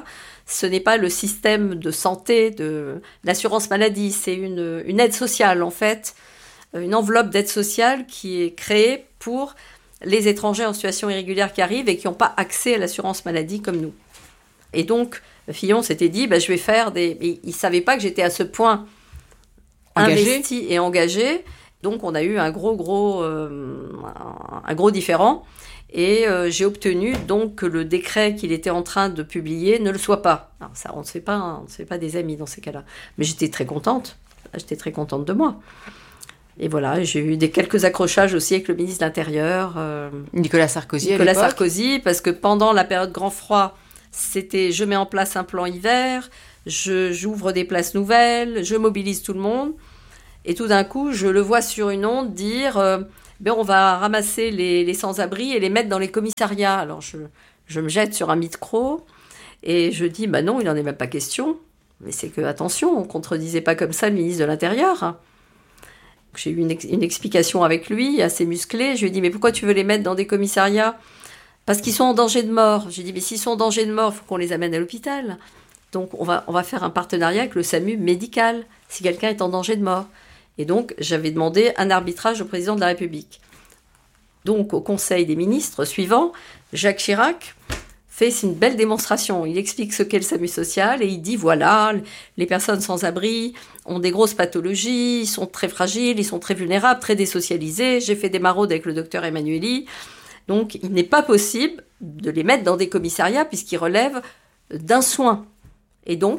ce n'est pas le système de santé de l'assurance maladie, c'est une, une aide sociale en fait, une enveloppe d'aide sociale qui est créée pour les étrangers en situation irrégulière qui arrivent et qui n'ont pas accès à l'assurance maladie comme nous. Et donc, Fillon s'était dit, bah, je vais faire des... Il ne savait pas que j'étais à ce point engagé. Investi et engagé. Donc, on a eu un gros, gros, euh, un gros différend. Et euh, j'ai obtenu donc que le décret qu'il était en train de publier ne le soit pas. Alors ça, on ne se fait pas, hein, on ne se fait pas des amis dans ces cas-là. Mais j'étais très contente. J'étais très contente de moi. Et voilà, j'ai eu des quelques accrochages aussi avec le ministre de l'Intérieur. Euh, Nicolas Sarkozy Nicolas à l'époque. Sarkozy, parce que pendant la période grand froid, c'était je mets en place un plan hiver, je, j'ouvre des places nouvelles, je mobilise tout le monde. Et tout d'un coup, je le vois sur une onde dire... Euh, ben on va ramasser les, les sans-abri et les mettre dans les commissariats. Alors, je, je me jette sur un micro et je dis, bah non, il n'en est même pas question. Mais c'est que, attention, on ne contredisait pas comme ça le ministre de l'Intérieur. J'ai eu une, ex- une explication avec lui, assez musclée. Je lui ai dit, mais pourquoi tu veux les mettre dans des commissariats ? Parce qu'ils sont en danger de mort. J'ai dit, mais s'ils sont en danger de mort, il faut qu'on les amène à l'hôpital. Donc, on va, on va faire un partenariat avec le SAMU médical, si quelqu'un est en danger de mort. Et donc, j'avais demandé un arbitrage au président de la République. Donc, au Conseil des ministres suivant, Jacques Chirac fait une belle démonstration. Il explique ce qu'est le SAMU social et il dit, voilà, les personnes sans abri ont des grosses pathologies, ils sont très fragiles, ils sont très vulnérables, très désocialisés. J'ai fait des maraudes avec le docteur Emmanueli. Donc, il n'est pas possible de les mettre dans des commissariats puisqu'ils relèvent d'un soin. Et donc,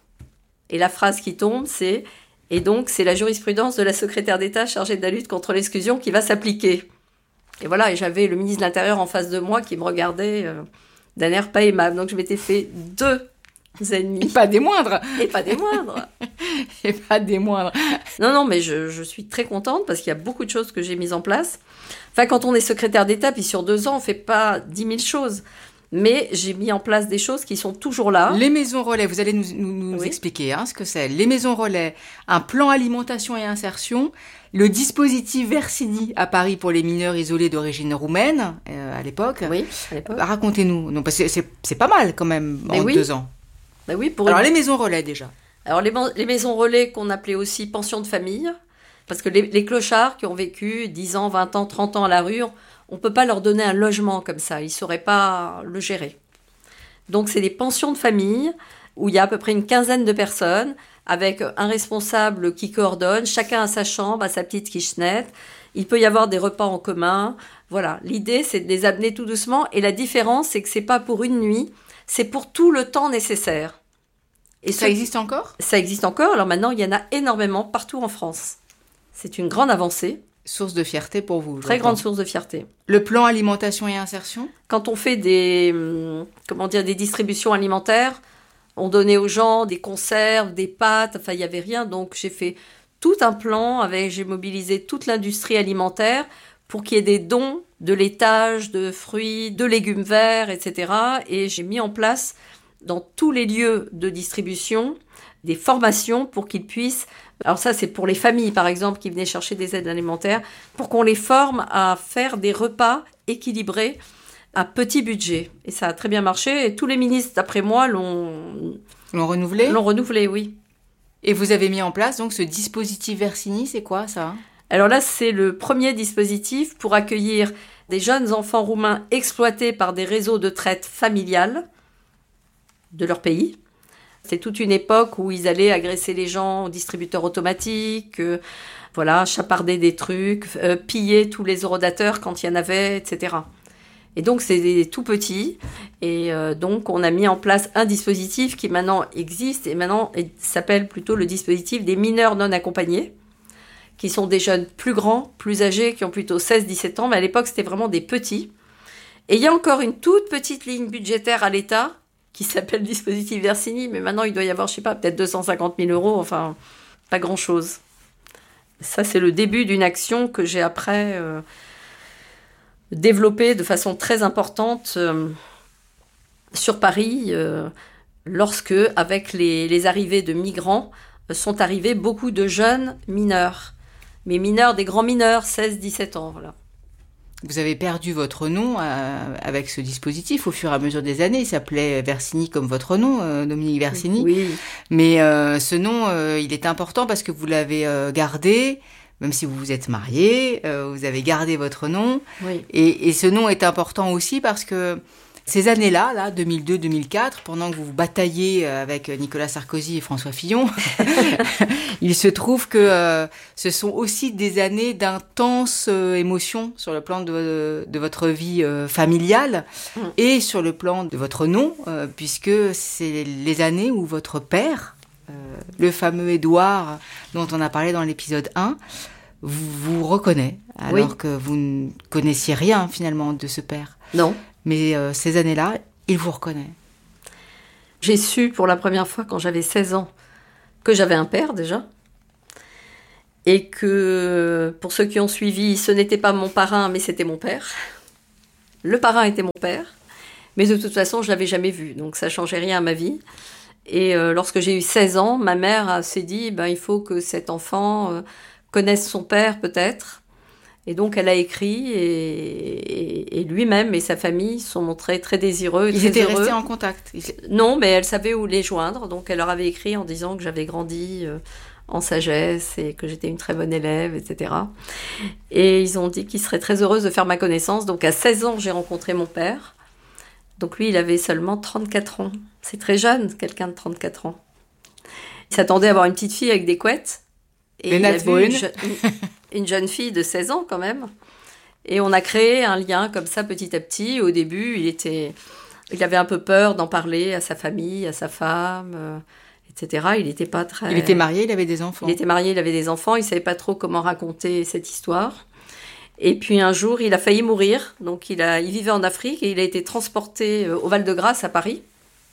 et la phrase qui tombe, c'est... Et donc, c'est la jurisprudence de la secrétaire d'État chargée de la lutte contre l'exclusion qui va s'appliquer. Et voilà, et j'avais le ministre de l'Intérieur en face de moi qui me regardait euh, d'un air pas aimable. Donc, je m'étais fait deux ennemis. Et pas des moindres. Et pas des moindres. Et pas des moindres. Non, non, mais je, je suis très contente parce qu'il y a beaucoup de choses que j'ai mises en place. Enfin, quand on est secrétaire d'État, puis sur deux ans, on ne fait pas dix mille choses. Mais j'ai mis en place des choses qui sont toujours là. Les maisons relais, vous allez nous, nous, nous oui. expliquer hein, ce que c'est. Les maisons relais, un plan alimentation et insertion, le dispositif Versini à Paris pour les mineurs isolés d'origine roumaine, euh, à l'époque. Oui, à l'époque. Racontez-nous. Non, parce que c'est, c'est pas mal quand même Mais en oui. deux ans. Ben oui, pour Alors une... les maisons relais déjà. Alors les, les maisons relais qu'on appelait aussi pensions de famille, parce que les, les clochards qui ont vécu dix ans, vingt ans, trente ans à la rue, on ne peut pas leur donner un logement comme ça, ils ne sauraient pas le gérer. Donc c'est des pensions de famille où il y a à peu près une quinzaine de personnes avec un responsable qui coordonne, chacun a sa chambre, a sa petite kitchenette, il peut y avoir des repas en commun. Voilà, l'idée c'est de les amener tout doucement et la différence c'est que ce n'est pas pour une nuit, c'est pour tout le temps nécessaire. Et ça existe encore ? Ça existe encore, alors maintenant il y en a énormément partout en France. C'est une grande avancée. Source de fierté pour vous. Très grande source de fierté. Le plan alimentation et insertion ? Quand on fait des, comment dire, des distributions alimentaires, on donnait aux gens des conserves, des pâtes, enfin il n'y avait rien. Donc j'ai fait tout un plan, avec, j'ai mobilisé toute l'industrie alimentaire pour qu'il y ait des dons de laitage, de fruits, de légumes verts, et cetera. Et j'ai mis en place dans tous les lieux de distribution des formations pour qu'ils puissent... Alors ça, c'est pour les familles, par exemple, qui venaient chercher des aides alimentaires, pour qu'on les forme à faire des repas équilibrés à petit budget. Et ça a très bien marché. Et tous les ministres, d'après moi, l'ont... L'ont renouvelé ? L'ont renouvelé, oui. Et vous avez mis en place, donc, ce dispositif Versini, c'est quoi, ça ? Alors là, c'est le premier dispositif pour accueillir des jeunes enfants roumains exploités par des réseaux de traite familiale de leur pays. C'est toute une époque où ils allaient agresser les gens aux distributeurs automatiques, euh, voilà, chaparder des trucs, euh, piller tous les horodateurs quand il y en avait, et cetera. Et donc, c'est des tout petits. Et euh, donc, on a mis en place un dispositif qui maintenant existe et maintenant il s'appelle plutôt le dispositif des mineurs non accompagnés, qui sont des jeunes plus grands, plus âgés, qui ont plutôt seize dix-sept ans. Mais à l'époque, c'était vraiment des petits. Et il y a encore une toute petite ligne budgétaire à l'État qui s'appelle dispositif Versini, mais maintenant il doit y avoir, je sais pas, peut-être deux cent cinquante mille euros, enfin, pas grand-chose. Ça, c'est le début d'une action que j'ai après euh, développée de façon très importante euh, sur Paris, euh, lorsque, avec les, les arrivées de migrants, euh, sont arrivés beaucoup de jeunes mineurs, mais mineurs, des grands mineurs, seize dix-sept ans, voilà. Vous avez perdu votre nom euh, avec ce dispositif au fur et à mesure des années. Il s'appelait Versini comme votre nom, euh, Dominique Versini. Oui. Mais euh, ce nom, euh, il est important parce que vous l'avez euh, gardé, même si vous vous êtes marié, euh, vous avez gardé votre nom. Oui. Et, et ce nom est important aussi parce que ces années-là, là, deux mille deux deux mille quatre, pendant que vous vous bataillez avec Nicolas Sarkozy et François Fillon, il se trouve que euh, ce sont aussi des années d'intenses euh, émotions sur le plan de, de votre vie euh, familiale mmh. et sur le plan de votre nom, euh, puisque c'est les années où votre père, euh, le fameux Édouard dont on a parlé dans l'épisode un, vous, vous reconnaît, alors oui. que vous ne connaissiez rien finalement de ce père. Non. Mais euh, ces années-là, il vous reconnaît. J'ai su pour la première fois quand j'avais seize ans que j'avais un père déjà. Et que pour ceux qui ont suivi, ce n'était pas mon parrain, mais c'était mon père. Le parrain était mon père. Mais de toute façon, je ne l'avais jamais vu. Donc ça ne changeait rien à ma vie. Et euh, lorsque j'ai eu seize ans, ma mère s'est dit ben, il faut que cet enfant euh, connaisse son père peut-être. Et donc, elle a écrit et, et, et lui-même et sa famille sont montrés très désireux. Ils très étaient heureux. restés en contact. Ils... Non, mais elle savait où les joindre. Donc, elle leur avait écrit en disant que j'avais grandi euh, en sagesse et que j'étais une très bonne élève, et cetera. Et ils ont dit qu'ils seraient très heureux de faire ma connaissance. Donc, à seize ans, j'ai rencontré mon père. Donc, lui, il avait seulement trente-quatre ans. C'est très jeune, quelqu'un de trente-quatre ans. Il s'attendait à avoir une petite fille avec des couettes. Et il a vu une, je... une jeune fille de seize ans quand même. Et on a créé un lien comme ça petit à petit. Au début, il, était... il avait un peu peur d'en parler à sa famille, à sa femme, euh, et cetera. Il n'était pas très... Il était marié, il avait des enfants. Il était marié, il avait des enfants. Il ne savait pas trop comment raconter cette histoire. Et puis un jour, il a failli mourir. Donc il, a... il vivait en Afrique et il a été transporté au Val-de-Grâce à Paris.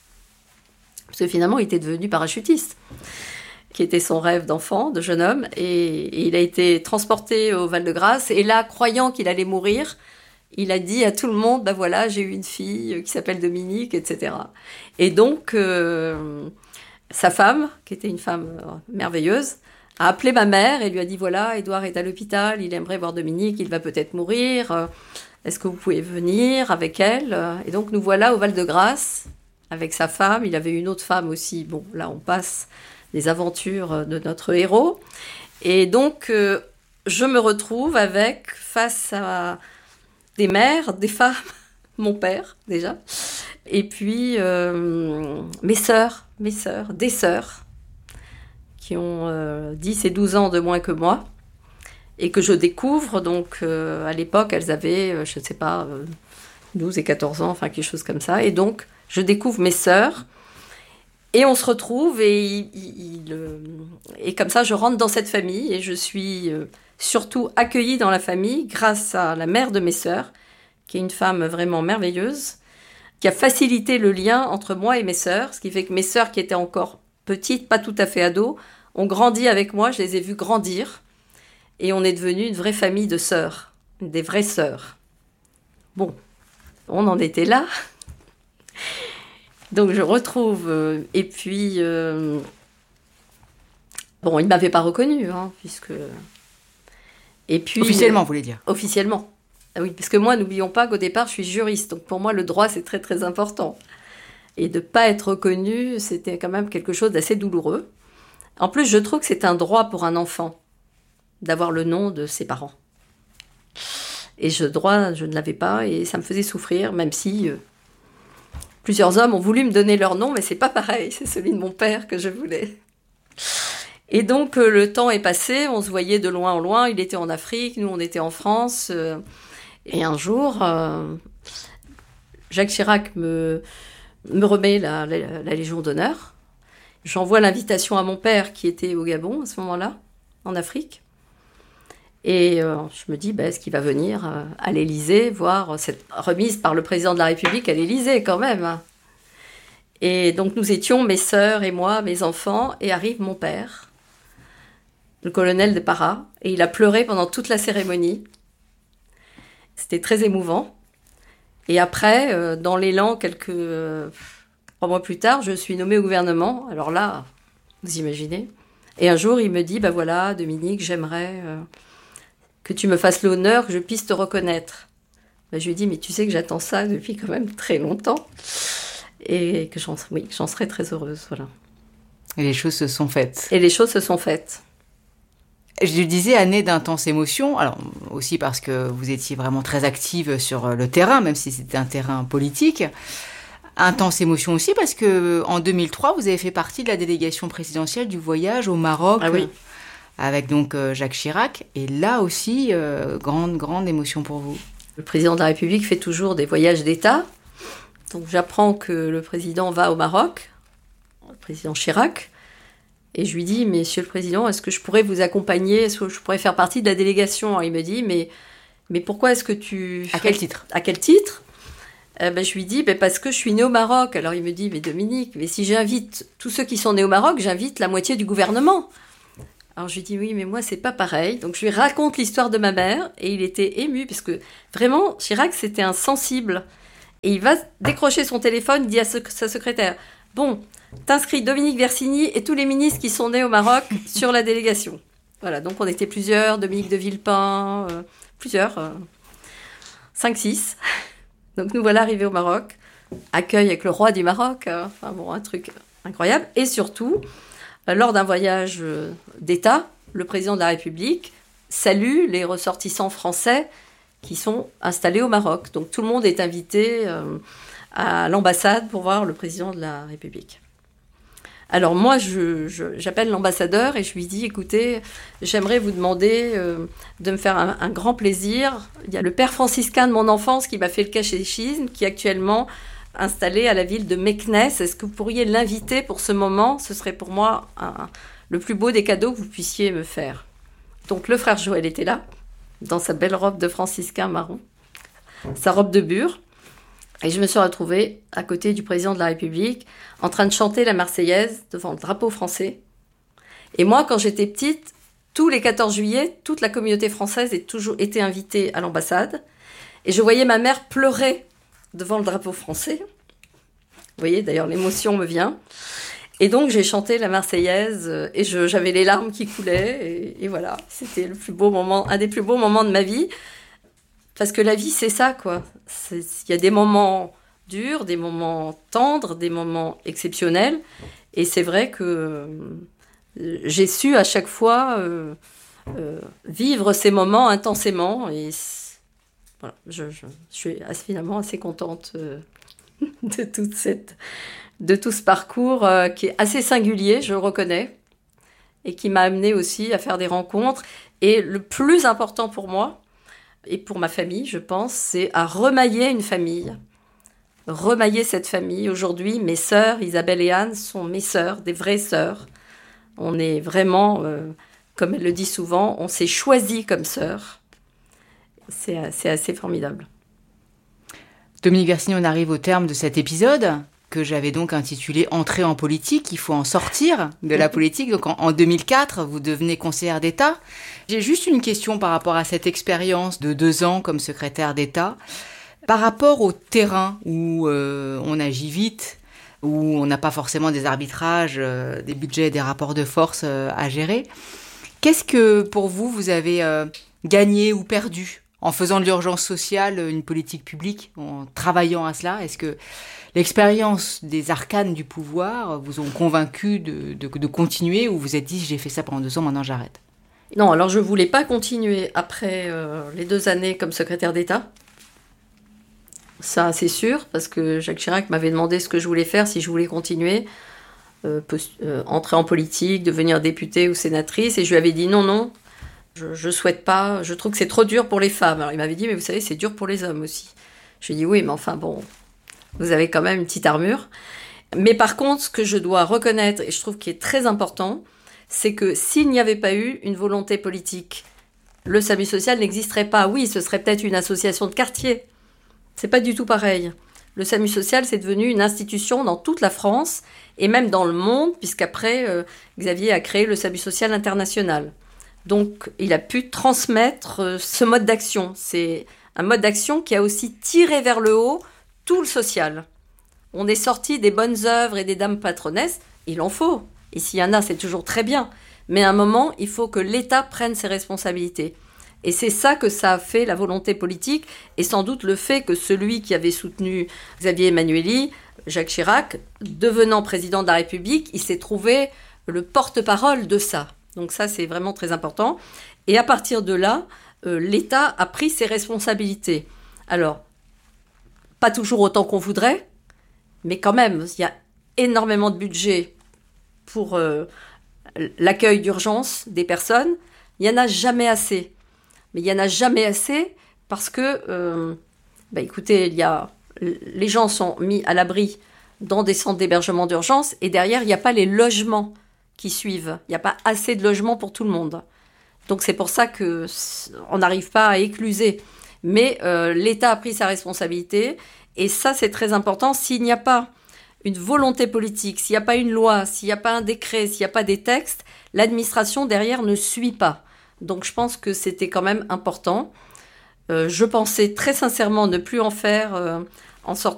Parce que finalement, il était devenu parachutiste, qui était son rêve d'enfant, de jeune homme, et, et il a été transporté au Val-de-Grâce, et là, croyant qu'il allait mourir, il a dit à tout le monde, ben voilà, j'ai eu une fille qui s'appelle Dominique, et cetera. Et donc, euh, sa femme, qui était une femme merveilleuse, a appelé ma mère et lui a dit, voilà, Édouard est à l'hôpital, il aimerait voir Dominique, il va peut-être mourir, est-ce que vous pouvez venir avec elle? Et donc, nous voilà au Val-de-Grâce, avec sa femme, il avait une autre femme aussi, bon, là, on passe des aventures de notre héros. Et donc, euh, je me retrouve avec, face à des mères, des femmes, mon père, déjà, et puis euh, mes sœurs, mes sœurs, des sœurs, qui ont euh, dix et douze ans de moins que moi, et que je découvre, donc, euh, à l'époque, elles avaient, euh, je ne sais pas, euh, douze et quatorze ans, enfin, quelque chose comme ça, et donc, je découvre mes sœurs. Et on se retrouve et, il, il, et comme ça, je rentre dans cette famille et je suis surtout accueillie dans la famille grâce à la mère de mes sœurs, qui est une femme vraiment merveilleuse, qui a facilité le lien entre moi et mes sœurs, ce qui fait que mes sœurs qui étaient encore petites, pas tout à fait ados, ont grandi avec moi, je les ai vues grandir et on est devenu une vraie famille de sœurs, des vraies sœurs. Bon, on en était là. Donc je retrouve, euh, et puis, euh, bon, il ne m'avait pas reconnue, hein, puisque... Et puis, officiellement, vous voulez dire? Officiellement, ah oui, parce que moi, n'oublions pas qu'au départ, je suis juriste, donc pour moi, le droit, c'est très très important. Et de ne pas être reconnue, c'était quand même quelque chose d'assez douloureux. En plus, je trouve que c'est un droit pour un enfant, d'avoir le nom de ses parents. Et ce droit, je ne l'avais pas, et ça me faisait souffrir, même si... Euh, Plusieurs hommes ont voulu me donner leur nom, mais c'est pas pareil, c'est celui de mon père que je voulais. Et donc, euh, le temps est passé, on se voyait de loin en loin, il était en Afrique, nous on était en France, euh, et un jour, euh, Jacques Chirac me, me remet la, la, la Légion d'honneur. J'envoie l'invitation à mon père qui était au Gabon à ce moment-là, en Afrique. Et euh, je me dis, bah, est-ce qu'il va venir euh, à l'Élysée voir cette remise par le président de la République à l'Élysée quand même. Et donc nous étions, mes sœurs et moi, mes enfants, et arrive mon père, le colonel de Para, et il a pleuré pendant toute la cérémonie. C'était très émouvant. Et après, euh, dans l'élan, quelques euh, trois mois plus tard, je suis nommée au gouvernement. Alors là, vous imaginez. Et un jour, il me dit, bah voilà, Dominique, j'aimerais... Euh, que tu me fasses l'honneur, que je puisse te reconnaître. Ben, je lui ai dit, mais tu sais que j'attends ça depuis quand même très longtemps. Et que j'en, oui, que j'en serais très heureuse, voilà. Et les choses se sont faites. Et les choses se sont faites. Je lui disais, année d'intenses émotions, alors aussi parce que vous étiez vraiment très active sur le terrain, même si c'était un terrain politique. Intense émotion aussi parce que en deux mille trois, vous avez fait partie de la délégation présidentielle du voyage au Maroc, ah oui. avec donc Jacques Chirac. Et là aussi, euh, grande, grande émotion pour vous. Le président de la République fait toujours des voyages d'État. Donc j'apprends que le président va au Maroc, le président Chirac, et je lui dis, Monsieur le Président, est-ce que je pourrais vous accompagner, est-ce que je pourrais faire partie de la délégation? Alors, il me dit, mais, mais pourquoi est-ce que tu... À quel titre? À quel titre? euh, ben, Je lui dis, ben, parce que je suis née au Maroc. Alors il me dit, mais Dominique, mais si j'invite tous ceux qui sont nés au Maroc, j'invite la moitié du gouvernement. Alors je lui dis, oui, mais moi, c'est pas pareil. Donc je lui raconte l'histoire de ma mère, et il était ému, parce que vraiment, Chirac, c'était un sensible. Et il va décrocher son téléphone, il dit à sa secrétaire, bon, t'inscris Dominique Versini et tous les ministres qui sont nés au Maroc sur la délégation. Voilà, donc on était plusieurs, Dominique de Villepin, euh, plusieurs, euh, cinq, six. Donc nous voilà arrivés au Maroc, accueil avec le roi du Maroc, euh, enfin bon, un truc incroyable. Et surtout, euh, lors d'un voyage euh, d'État, le président de la République salue les ressortissants français qui sont installés au Maroc. Donc tout le monde est invité euh, à l'ambassade pour voir le président de la République. Alors moi, je, je, j'appelle l'ambassadeur et je lui dis, écoutez, j'aimerais vous demander euh, de me faire un, un grand plaisir. Il y a le père franciscain de mon enfance qui m'a fait le catéchisme, qui est actuellement installé à la ville de Meknès. Est-ce que vous pourriez l'inviter pour ce moment? Ce serait pour moi un, le plus beau des cadeaux que vous puissiez me faire. Donc le frère Joël était là, dans sa belle robe de franciscain marron, sa robe de bure. Et je me suis retrouvée à côté du président de la République, en train de chanter la Marseillaise devant le drapeau français. Et moi, quand j'étais petite, tous les quatorze juillet, toute la communauté française est toujours été invitée à l'ambassade. Et je voyais ma mère pleurer devant le drapeau français. Vous voyez, d'ailleurs, l'émotion me vient. Et donc, j'ai chanté la Marseillaise et je, j'avais les larmes qui coulaient. Et, et voilà, c'était le plus beau moment, un des plus beaux moments de ma vie. Parce que la vie, c'est ça, quoi. Il y a des moments durs, des moments tendres, des moments exceptionnels. Et c'est vrai que euh, j'ai su à chaque fois euh, euh, vivre ces moments intensément. Et voilà, je, je, je suis assez, finalement assez contente euh, de, toute cette, de tout ce parcours euh, qui est assez singulier, je le reconnais, et qui m'a amenée aussi à faire des rencontres. Et le plus important pour moi, et pour ma famille, je pense, c'est à remailler une famille. Remailler cette famille. Aujourd'hui, mes sœurs, Isabelle et Anne, sont mes sœurs, des vraies sœurs. On est vraiment, euh, comme elle le dit souvent, on s'est choisis comme sœurs. C'est, c'est assez formidable. Dominique Versini, on arrive au terme de cet épisode que j'avais donc intitulé « Entrer en politique ». Il faut en sortir de la politique. Donc en, en deux mille quatre, vous devenez conseillère d'État. J'ai juste une question par rapport à cette expérience de deux ans comme secrétaire d'État. Par rapport au terrain où euh, on agit vite, où on n'a pas forcément des arbitrages, euh, des budgets, des rapports de force euh, à gérer, qu'est-ce que pour vous, vous avez euh, gagné ou perdu en faisant de l'urgence sociale une politique publique, en travaillant à cela? Est-ce que l'expérience des arcanes du pouvoir vous ont convaincu de, de, de continuer, ou vous vous êtes dit, j'ai fait ça pendant deux ans, maintenant j'arrête? Non, alors je ne voulais pas continuer après euh, les deux années comme secrétaire d'État. Ça, c'est sûr, parce que Jacques Chirac m'avait demandé ce que je voulais faire, si je voulais continuer, euh, post- euh, entrer en politique, devenir députée ou sénatrice, et je lui avais dit non, non, je ne souhaite pas, je trouve que c'est trop dur pour les femmes. Alors il m'avait dit, mais vous savez, c'est dur pour les hommes aussi. Je lui ai dit, oui, mais enfin bon, vous avez quand même une petite armure. Mais par contre, ce que je dois reconnaître, et je trouve qu'il est très important, c'est que s'il n'y avait pas eu une volonté politique, le SAMU social n'existerait pas. Oui, ce serait peut-être une association de quartier. C'est pas du tout pareil. Le SAMU social, c'est devenu une institution dans toute la France et même dans le monde, puisqu'après, euh, Xavier a créé le SAMU social international. Donc, il a pu transmettre euh, ce mode d'action. C'est un mode d'action qui a aussi tiré vers le haut tout le social. On est sorti des bonnes œuvres et des dames patronesses, il en faut. Et s'il y en a, c'est toujours très bien. Mais à un moment, il faut que l'État prenne ses responsabilités. Et c'est ça que ça a fait, la volonté politique, et sans doute le fait que celui qui avait soutenu Xavier Emmanuelli, Jacques Chirac, devenant président de la République, il s'est trouvé le porte-parole de ça. Donc ça, c'est vraiment très important. Et à partir de là, euh, l'État a pris ses responsabilités. Alors, pas toujours autant qu'on voudrait, mais quand même, il y a énormément de budget pour euh, l'accueil d'urgence des personnes. Il n'y en a jamais assez. Mais il n'y en a jamais assez parce que, euh, bah écoutez, il y a, les gens sont mis à l'abri dans des centres d'hébergement d'urgence et derrière, il n'y a pas les logements qui suivent. Il n'y a pas assez de logements pour tout le monde. Donc c'est pour ça qu'on n'arrive pas à écluser. Mais euh, l'État a pris sa responsabilité et ça, c'est très important. S'il n'y a pas une volonté politique, s'il n'y a pas une loi, s'il n'y a pas un décret, s'il n'y a pas des textes, l'administration derrière ne suit pas. Donc je pense que c'était quand même important. Euh, je pensais très sincèrement ne plus en faire euh, en sortant